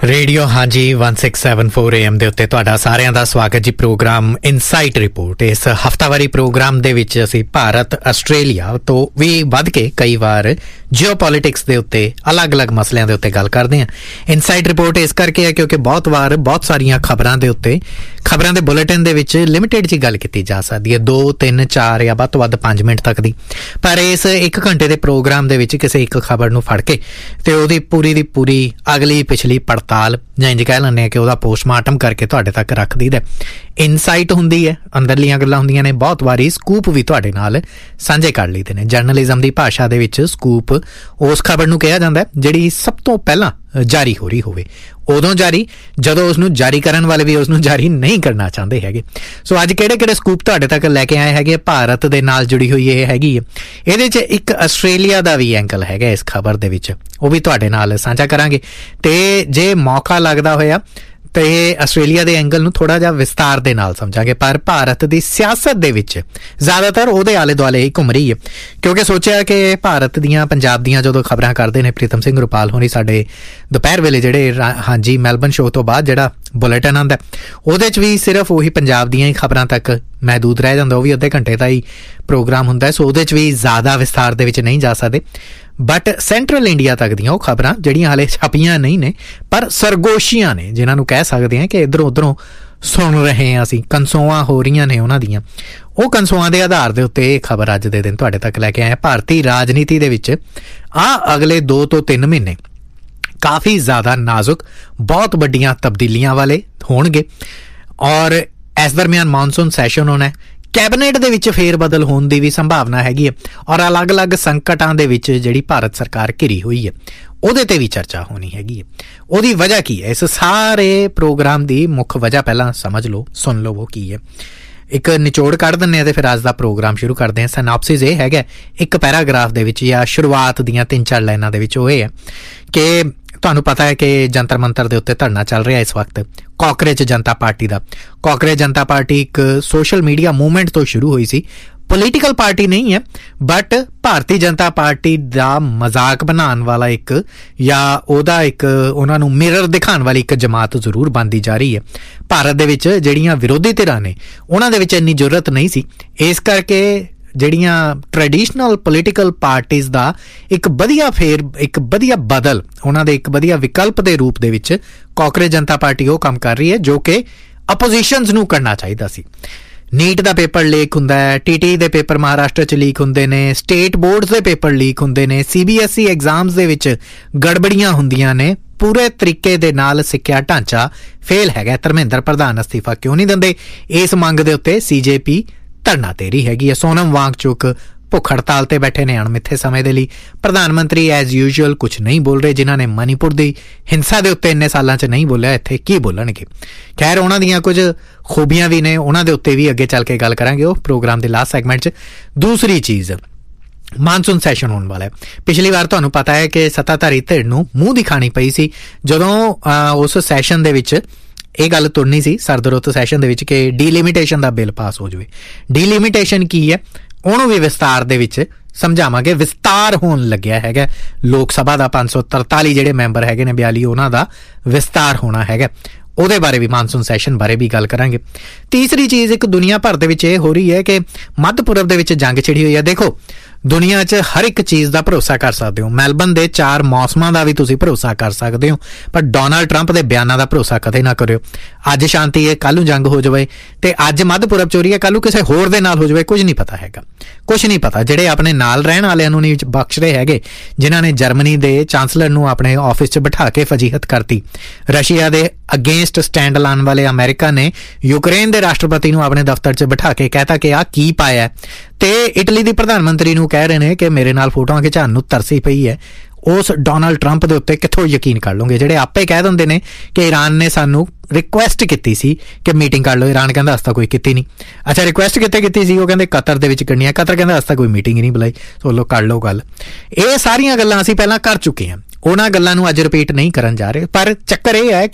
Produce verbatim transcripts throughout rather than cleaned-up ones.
Radio ਹਾਂਜੀ one six seven four A M ਦੇ ਉੱਤੇ ਤੁਹਾਡਾ ਸਾਰਿਆਂ ਦਾ ਸਵਾਗਤ ਜੀ। ਪ੍ਰੋਗਰਾਮ ਇਨਸਾਈਟ ਰਿਪੋਰਟ, ਇਸ ਹਫ਼ਤਾਵਾਰੀ ਪ੍ਰੋਗਰਾਮ ਦੇ ਵਿੱਚ ਅਸੀਂ ਭਾਰਤ ਆਸਟ੍ਰੇਲੀਆ ਤੋਂ ਵੀ ਵੱਧ ਕੇ ਕਈ ਵਾਰ ਜਿਓਪੋਲਿਟਿਕਸ ਦੇ ਉੱਤੇ ਅਲੱਗ-ਅਲੱਗ ਮਸਲਿਆਂ ਦੇ ਉੱਤੇ ਗੱਲ ਕਰਦੇ ਹਾਂ। ਇਨਸਾਈਟ ਰਿਪੋਰਟ ਇਸ ਕਰਕੇ ਹੈ ਕਿਉਂਕਿ ਬਹੁਤ ਵਾਰ ਬਹੁਤ ਸਾਰੀਆਂ ਖਬਰਾਂ ਦੇ ਉੱਤੇ ਖਬਰਾਂ ਦੇ ਬੁਲੇਟਿਨ ਦੇ ਵਿੱਚ ਲਿਮਿਟਿਡ ਜੀ ਗੱਲ ਕੀਤੀ ਜਾ ਸਕਦੀ ਹੈ, ਦੋ ਤਿੰਨ ਚਾਰ ਜਾਂ ਵੱਧ ਤੋਂ ਵੱਧ ਪੰਜ ਮਿੰਟ ਤੱਕ ਦੀ। ਪਰ ਇਸ ਇੱਕ ਘੰਟੇ ਦੇ ਪ੍ਰੋਗਰਾਮ ਦੇ ਵਿੱਚ ਕਿਸੇ ਇੱਕ ਖਬਰ ਨੂੰ ਫੜ ਕੇ ਤੇ ਉਹਦੀ ਪੂਰੀ ਦੀ ਪੂਰੀ ਅਗਲੀ ਪਿਛਲੀ ਪੜਤਾਲ ਜਾਂ ਇੰਝ ਕਹਿ ਲੈਂਦੇ ਹਾਂ ਕਿ ਉਹਦਾ ਪੋਸਟਮਾਰਟਮ ਕਰਕੇ ਤੁਹਾਡੇ ਤੱਕ ਰੱਖ ਦਈਦਾ। ਇਨਸਾਈਟ ਹੁੰਦੀ ਹੈ, ਅੰਦਰਲੀਆਂ ਗੱਲਾਂ ਹੁੰਦੀਆਂ ਨੇ, ਬਹੁਤ ਵਾਰੀ ਸਕੂਪ ਵੀ ਤੁਹਾਡੇ ਨਾਲ ਸਾਂਝੇ ਕਰ ਲਈਦੇ ਨੇ। ਜਰਨਲਿਜ਼ਮ ਦੀ ਭਾਸ਼ਾ ਦੇ ਵਿੱਚ ਸਕੂਪ ਉਸ ਖਬਰ ਨੂੰ ਕਿਹਾ ਜਾਂਦਾ ਜਿਹੜੀ ਸਭ ਤੋਂ ਪਹਿਲਾਂ ਜਾਰੀ ਹੋ ਰਹੀ ਹੋਵੇ, ਉਦੋਂ ਜਾਰੀ ਜਦੋਂ ਉਸਨੂੰ ਜਾਰੀ ਕਰਨ ਵਾਲੇ ਵੀ ਉਸਨੂੰ ਜਾਰੀ ਨਹੀਂ ਕਰਨਾ ਚਾਹੁੰਦੇ ਹੈਗੇ। ਸੋ ਅੱਜ ਕਿਹੜੇ ਕਿਹੜੇ ਸਕੂਪ ਤੁਹਾਡੇ ਤੱਕ ਲੈ ਕੇ ਆਏ ਹੈਗੇ, ਭਾਰਤ ਦੇ ਨਾਲ ਜੁੜੀ ਹੋਈ ਇਹ ਹੈਗੀ ਹੈ। ਇਹਦੇ 'ਚ ਇੱਕ ਆਸਟ੍ਰੇਲੀਆ ਦਾ ਵੀ ਐਂਗਲ ਹੈਗਾ ਇਸ ਖਬਰ ਦੇ ਵਿੱਚ, ਉਹ ਵੀ ਤੁਹਾਡੇ ਨਾਲ ਸਾਂਝਾ ਕਰਾਂਗੇ। ਤੇ ਜੇ ਮੌਕਾ ਲੱਗਦਾ ਹੋਇਆ ਤੇ ਆਸਟ੍ਰੇਲੀਆ ਦੇ ਐਂਗਲ ਨੂੰ ਥੋੜ੍ਹਾ ਜਿਹਾ ਵਿਸਤਾਰ ਦੇ ਨਾਲ ਸਮਝਾਂਗੇ। ਪਰ ਭਾਰਤ ਦੀ ਸਿਆਸਤ ਦੇ ਵਿੱਚ ਜ਼ਿਆਦਾਤਰ ਉਹਦੇ ਆਲੇ ਦੁਆਲੇ ਹੀ ਘੁੰਮ ਰਹੀ ਹੈ, ਕਿਉਂਕਿ ਸੋਚਿਆ ਕਿ ਭਾਰਤ ਦੀਆਂ ਪੰਜਾਬ ਦੀਆਂ ਜਦੋਂ ਖਬਰਾਂ ਕਰਦੇ ਨੇ ਪ੍ਰੀਤਮ ਸਿੰਘ ਰੁਪਾਲ ਹੋਣੀ ਸਾਡੇ ਦੁਪਹਿਰ ਵੇਲੇ ਜਿਹੜੇ ਹਾਂਜੀ ਮੈਲਬਨ ਸ਼ੋਅ ਤੋਂ ਬਾਅਦ ਜਿਹੜਾ ਬੁਲੇਟਿਨ ਆਉਂਦਾ ਉਹਦੇ 'ਚ ਵੀ ਸਿਰਫ ਉਹੀ ਪੰਜਾਬ ਦੀਆਂ ਹੀ ਖਬਰਾਂ ਤੱਕ ਮਹਿਦੂਦ ਰਹਿ ਜਾਂਦਾ, ਉਹ ਵੀ ਅੱਧੇ ਘੰਟੇ ਦਾ ਹੀ ਪ੍ਰੋਗਰਾਮ ਹੁੰਦਾ। ਸੋ ਉਹਦੇ 'ਚ ਵੀ ਜ਼ਿਆਦਾ ਵਿਸਤਾਰ ਦੇ ਵਿੱਚ ਨਹੀਂ ਜਾ ਸਕਦੇ। ਬਟ ਸੈਂਟਰਲ ਇੰਡੀਆ ਤੱਕ ਦੀਆਂ ਉਹ ਖਬਰਾਂ ਜਿਹੜੀਆਂ ਹਾਲੇ ਛਪੀਆਂ ਨਹੀਂ ਨੇ ਪਰ ਸਰਗੋਸ਼ੀਆਂ ਨੇ, ਜਿਨ੍ਹਾਂ ਨੂੰ ਕਹਿ ਸਕਦੇ ਹਾਂ ਕਿ ਇੱਧਰੋਂ ਉੱਧਰੋਂ ਸੁਣ ਰਹੇ ਹਾਂ ਅਸੀਂ, ਕਨਸੋਆਂ ਹੋ ਰਹੀਆਂ ਨੇ ਉਹਨਾਂ ਦੀਆਂ, ਉਹ ਕਨਸੋਆਂ ਦੇ ਆਧਾਰ ਦੇ ਉੱਤੇ ਇਹ ਖਬਰ ਅੱਜ ਦੇ ਦਿਨ ਤੁਹਾਡੇ ਤੱਕ ਲੈ ਕੇ ਆਏ। ਭਾਰਤੀ ਰਾਜਨੀਤੀ ਦੇ ਵਿੱਚ ਆਹ ਅਗਲੇ ਦੋ ਤੋਂ ਤਿੰਨ ਮਹੀਨੇ ਕਾਫੀ ਜ਼ਿਆਦਾ ਨਾਜ਼ੁਕ, ਬਹੁਤ ਵੱਡੀਆਂ ਤਬਦੀਲੀਆਂ ਵਾਲੇ ਹੋਣਗੇ। ਔਰ ਇਸ ਦਰਮਿਆਨ ਮੌਨਸੂਨ ਸੈਸ਼ਨ ਹੋਣਾ, ਕੈਬਨਿਟ ਦੇ ਵਿੱਚ ਫੇਰ ਬਦਲ ਹੋਣ ਦੀ ਵੀ ਸੰਭਾਵਨਾ ਹੈਗੀ ਹੈ। ਔਰ ਅਲੱਗ-ਅਲੱਗ ਸੰਕਟਾਂ ਦੇ ਵਿੱਚ ਜਿਹੜੀ ਭਾਰਤ ਸਰਕਾਰ ਘਿਰੀ ਹੋਈ ਹੈ ਉਹਦੇ ਤੇ ਵੀ ਚਰਚਾ ਹੋਣੀ ਹੈਗੀ ਹੈ। ਉਹਦੀ ਵਜ੍ਹਾ ਕੀ ਹੈ, ਇਸ ਸਾਰੇ ਪ੍ਰੋਗਰਾਮ ਦੀ ਮੁੱਖ ਵਜ੍ਹਾ ਪਹਿਲਾਂ ਸਮਝ ਲਓ, ਸੁਣ ਲਓ ਉਹ ਕੀ ਹੈ। ਇੱਕ ਨਿਚੋੜ ਕੱਢ ਦਿੰਦੇ ਹਾਂ ਤੇ ਫਿਰ ਅੱਜ ਦਾ ਪ੍ਰੋਗਰਾਮ ਸ਼ੁਰੂ ਕਰਦੇ ਹਾਂ। ਸਿਨੌਪਸਿਸ ਇਹ ਹੈਗਾ ਇੱਕ ਪੈਰਾਗ੍ਰਾਫ ਦੇ ਵਿੱਚ ਜਾਂ ਸ਼ੁਰੂਆਤ ਦੀਆਂ ਤਿੰਨ ਚਾਰ ਲਾਈਨਾਂ ਦੇ ਵਿੱਚ। ਉਹ ਇਹ ਹੈ ਕਿ ਤੁਹਾਨੂੰ ਪਤਾ ਹੈ ਕਿ ਜੰਤਰ ਮੰਤਰ ਦੇ ਉੱਤੇ ਧਰਨਾ ਚੱਲ ਰਿਹਾ ਇਸ ਵਕਤ ਕਾਕਰੋਚ ਜਨਤਾ ਪਾਰਟੀ ਦਾ। ਕਾਕਰੋਚ ਜਨਤਾ ਪਾਰਟੀ ਇੱਕ ਸੋਸ਼ਲ ਮੀਡੀਆ ਮੂਵਮੈਂਟ ਤੋਂ ਸ਼ੁਰੂ ਹੋਈ ਸੀ, ਪੋਲੀਟੀਕਲ ਪਾਰਟੀ ਨਹੀਂ ਹੈ, ਬਟ ਭਾਰਤੀ ਜਨਤਾ ਪਾਰਟੀ ਦਾ ਮਜ਼ਾਕ ਬਣਾਉਣ ਵਾਲਾ ਇੱਕ ਜਾਂ ਉਹਦਾ ਇੱਕ ਉਹਨਾਂ ਨੂੰ ਮਿਰਰ ਦਿਖਾਉਣ ਵਾਲੀ ਇੱਕ ਜਮਾਤ ਜ਼ਰੂਰ ਬਣਦੀ ਜਾ ਰਹੀ ਹੈ। ਭਾਰਤ ਦੇ ਵਿੱਚ ਜਿਹੜੀਆਂ ਵਿਰੋਧੀ ਧਿਰਾਂ ਨੇ ਉਹਨਾਂ ਦੇ ਵਿੱਚ ਇੰਨੀ ਜ਼ਰੂਰਤ ਨਹੀਂ ਸੀ, ਇਸ ਕਰਕੇ ਜਿਹੜੀਆਂ ਟ੍ਰੈਡੀਸ਼ਨਲ ਪੋਲੀਟੀਕਲ ਪਾਰਟੀਜ਼ ਦਾ ਇੱਕ ਵਧੀਆ ਫੇਰ ਇੱਕ ਵਧੀਆ ਬਦਲ, ਉਹਨਾਂ ਦੇ ਇੱਕ ਵਧੀਆ ਵਿਕਲਪ ਦੇ ਰੂਪ ਦੇ ਵਿੱਚ ਕਾਕਰੋਚ ਜਨਤਾ ਪਾਰਟੀ ਉਹ ਕੰਮ ਕਰ ਰਹੀ ਹੈ ਜੋ ਕਿ ਅਪੋਜੀਸ਼ਨਸ ਨੂੰ ਕਰਨਾ ਚਾਹੀਦਾ ਸੀ। ਨੀਟ ਦਾ ਪੇਪਰ ਲੀਕ ਹੁੰਦਾ ਹੈ, ਟੀ ਟੀ ਦੇ ਪੇਪਰ ਮਹਾਰਾਸ਼ਟਰ 'ਚ ਲੀਕ ਹੁੰਦੇ ਨੇ, ਸਟੇਟ ਬੋਰਡਸ ਦੇ ਪੇਪਰ ਲੀਕ ਹੁੰਦੇ ਨੇ, C B S E exams ਦੇ ਵਿੱਚ ਗੜਬੜੀਆਂ ਹੁੰਦੀਆਂ ਨੇ, ਪੂਰੇ ਤਰੀਕੇ ਦੇ ਨਾਲ ਸਿੱਖਿਆ ਢਾਂਚਾ ਫੇਲ ਹੈਗਾ। ਧਰਮਿੰਦਰ ਪ੍ਰਧਾਨ ਅਸਤੀਫਾ ਕਿਉਂ ਨਹੀਂ ਦਿੰਦੇ, ਇਸ ਮੰਗ ਦੇ ਉੱਤੇ ਸੀ ਜੇ ਪੀ ਧਰਨਾ ਤੇ ਰਹੀ ਹੈਗੀ ਹੈ। ਸੋਨਮ ਵਾਂਗਚੁਕ ਭੁੱਖ ਹੜਤਾਲ ਤੇ ਬੈਠੇ ਨੇ ਅਣਮਿੱਥੇ ਸਮੇਂ ਦੇ ਲਈ। ਪ੍ਰਧਾਨ ਮੰਤਰੀ ਐਜ਼ ਯੂਜੂਅਲ ਕੁਛ ਨਹੀਂ ਬੋਲ ਰਹੇ, ਜਿਨ੍ਹਾਂ ਨੇ ਮਨੀਪੁਰ ਦੀ ਹਿੰਸਾ ਦੇ ਉੱਤੇ ਇੰਨੇ ਸਾਲਾਂ 'ਚ ਨਹੀਂ ਬੋਲਿਆ, ਇੱਥੇ ਕੀ ਬੋਲਣਗੇ। ਖੈਰ ਉਹਨਾਂ ਦੀਆਂ ਕੁਝ ਖੂਬੀਆਂ ਵੀ ਨੇ, ਉਹਨਾਂ ਦੇ ਉੱਤੇ ਵੀ ਅੱਗੇ ਚੱਲ ਕੇ ਗੱਲ ਕਰਾਂਗੇ ਉਹ ਪ੍ਰੋਗਰਾਮ ਦੇ ਲਾਸਟ ਸੈਗਮੈਂਟ 'ਚ। ਦੂਸਰੀ ਚੀਜ਼, ਮਾਨਸੂਨ ਸੈਸ਼ਨ ਹੋਣ ਵਾਲਾ ਹੈ। ਪਿਛਲੀ ਵਾਰ ਤੁਹਾਨੂੰ ਪਤਾ ਹੈ ਕਿ ਸੱਤਾਧਾਰੀ ਧਿਰ ਨੂੰ ਮੂੰਹ ਦਿਖਾਣੀ ਪਈ ਸੀ ਜਦੋਂ ਉਸ ਸੈਸ਼ਨ ਦੇ ਵਿੱਚ ਇਹ ਗੱਲ ਤੁਰਨੀ ਸੀ, ਸਰਦਰੁੱਤ ਸੈਸ਼ਨ ਦੇ ਵਿੱਚ, ਕਿ ਡੀਲਿਮਿਟੇਸ਼ਨ ਦਾ ਬਿੱਲ ਪਾਸ ਹੋ ਜਾਵੇ। ਡੀਲਿਮਿਟੇਸ਼ਨ ਕੀ ਹੈ ਉਹਨੂੰ ਵੀ ਵਿਸਤਾਰ ਦੇ ਵਿੱਚ ਸਮਝਾਵਾਂਗੇ। ਵਿਸਤਾਰ ਹੋਣ ਲੱਗਿਆ ਹੈਗਾ ਲੋਕ ਸਭਾ ਦਾ, ਪੰਜ ਸੌ ਤਰਤਾਲੀ ਜਿਹੜੇ ਮੈਂਬਰ ਹੈਗੇ ਨੇ ਬਿਆਲੀ, ਉਹਨਾਂ ਦਾ ਵਿਸਤਾਰ ਹੋਣਾ ਹੈਗਾ। ਉਹਦੇ ਬਾਰੇ ਵੀ, ਮਾਨਸੂਨ ਸੈਸ਼ਨ ਬਾਰੇ ਵੀ ਗੱਲ ਕਰਾਂਗੇ। ਤੀਸਰੀ ਚੀਜ਼, ਇੱਕ ਦੁਨੀਆ ਭਰ ਦੇ ਵਿੱਚ ਇਹ ਹੋ ਰਹੀ ਹੈ ਕਿ ਮੱਧ ਪੂਰਬ ਦੇ ਵਿੱਚ ਜੰਗ ਛਿੜੀ ਹੋਈ ਹੈ। ਦੇਖੋ ਦੁਨੀਆ 'ਚ ਹਰ ਇੱਕ ਚੀਜ਼ ਦਾ ਭਰੋਸਾ ਕਰ ਸਕਦੇ ਹੋ, ਮੈਲਬਨ ਦੇ ਚਾਰ ਮੌਸਮਾਂ ਦਾ ਵੀ ਤੁਸੀਂ ਭਰੋਸਾ ਕਰ ਸਕਦੇ ਹੋ, ਪਰ ਡੋਨਾਲਡ ਟਰੰਪ ਦੇ ਬਿਆਨਾਂ ਦਾ ਭਰੋਸਾ ਕਦੇ ਨਾ ਕਰਿਓ। ਅੱਜ ਸ਼ਾਂਤੀ ਹੈ, ਕੱਲ੍ਹ ਨੂੰ ਜੰਗ ਹੋ ਜਾਵੇ, ਤੇ ਅੱਜ ਮੱਧ ਪੂਰਬ 'ਚ ਹੋ ਰਹੀ ਹੈ, ਕੱਲ੍ਹ ਨੂੰ ਕਿਸੇ ਹੋਰ ਦੇ ਨਾਲ ਹੋ ਜਾਵੇ, ਕੁਝ ਨਹੀਂ ਪਤਾ ਹੈਗਾ, ਕੁਝ ਨਹੀਂ ਪਤਾ। ਜਿਹੜੇ ਆਪਣੇ ਨਾਲ ਰਹਿਣ ਵਾਲਿਆਂ ਨੂੰ ਨਹੀਂ ਬਖਸ਼ ਰਹੇ ਹੈਗੇ, ਜਿਨ੍ਹਾਂ ਨੇ ਜਰਮਨੀ ਦੇ ਚਾਂਸਲਰ ਨੂੰ ਆਪਣੇ ਆਫਿਸ 'ਚ ਬਿਠਾ ਕੇ ਫਜੀਹਤ ਕਰਤੀ, ਰਸ਼ੀਆ ਦੇ ਅਗੇਂਸਟ ਸਟੈਂਡ ਲਾਉਣ ਵਾਲੇ ਅਮਰੀਕਾ ਨੇ ਯੂਕਰੇਨ ਦੇ ਰਾਸ਼ਟਰਪਤੀ ਨੂੰ ਆਪਣੇ ਦਫ਼ਤਰ 'ਚ ਬਿਠਾ ਕੇ ਕਹਿਤਾ ਕਿ ਆਹ ਕੀ ਪਾਇਆ, ਤੇ ਇਟਲੀ ਦੀ ਪ੍ਰਧਾਨ ਮੰਤਰੀ ਨੂੰ ਕਹਿ ਰਹੇ ਨੇ ਕਿ ਮੇਰੇ ਨਾਲ ਫੋਟੋਆਂ ਖਿਚਾਉਣ ਨੂੰ ਤਰਸੀ ਪਈ ਹੈ। ਉਸ ਡੋਨਾਲਡ ਟਰੰਪ ਦੇ ਉੱਤੇ ਕਿੱਥੋਂ ਯਕੀਨ ਕਰ ਲਓਗੇ, ਜਿਹੜੇ ਆਪੇ ਕਹਿ ਦਿੰਦੇ ਨੇ ਕਿ ਈਰਾਨ ਨੇ ਸਾਨੂੰ ਰਿਕੁਐਸਟ ਕੀਤੀ ਸੀ ਕਿ ਮੀਟਿੰਗ ਕਰ ਲਓ। ਈਰਾਨ ਕਹਿੰਦਾ ਅਸਤਾ ਕੋਈ ਕੀਤੀ ਨਹੀਂ। ਅੱਛਾ ਰਿਕੁਐਸਟ ਕਿੱਥੇ ਕੀਤੀ ਸੀ, ਉਹ ਕਹਿੰਦੇ ਕਤਰ ਦੇ ਵਿੱਚ ਕਰਨੀ ਹੈ। ਕਤਰ ਕਹਿੰਦਾ ਅਸਤਾ ਕੋਈ ਮੀਟਿੰਗ ਹੀ ਨਹੀਂ ਬੁਲਾਈ, ਸੋ ਲੋ ਕਰ ਲਓ ਗੱਲ। ਇਹ ਸਾਰੀਆਂ ਗੱਲਾਂ ਅਸੀਂ ਪਹਿਲਾਂ ਕਰ ਚੁੱਕੇ ਹਾਂ, ਉਹਨਾਂ ਗੱਲਾਂ ਨੂੰ ਅੱਜ ਰਿਪੀਟ ਨਹੀਂ ਕਰਨ ਜਾ ਰਹੇ। ਪਰ ਚੱਕਰ ਇਹ ਹੈ ਕਿ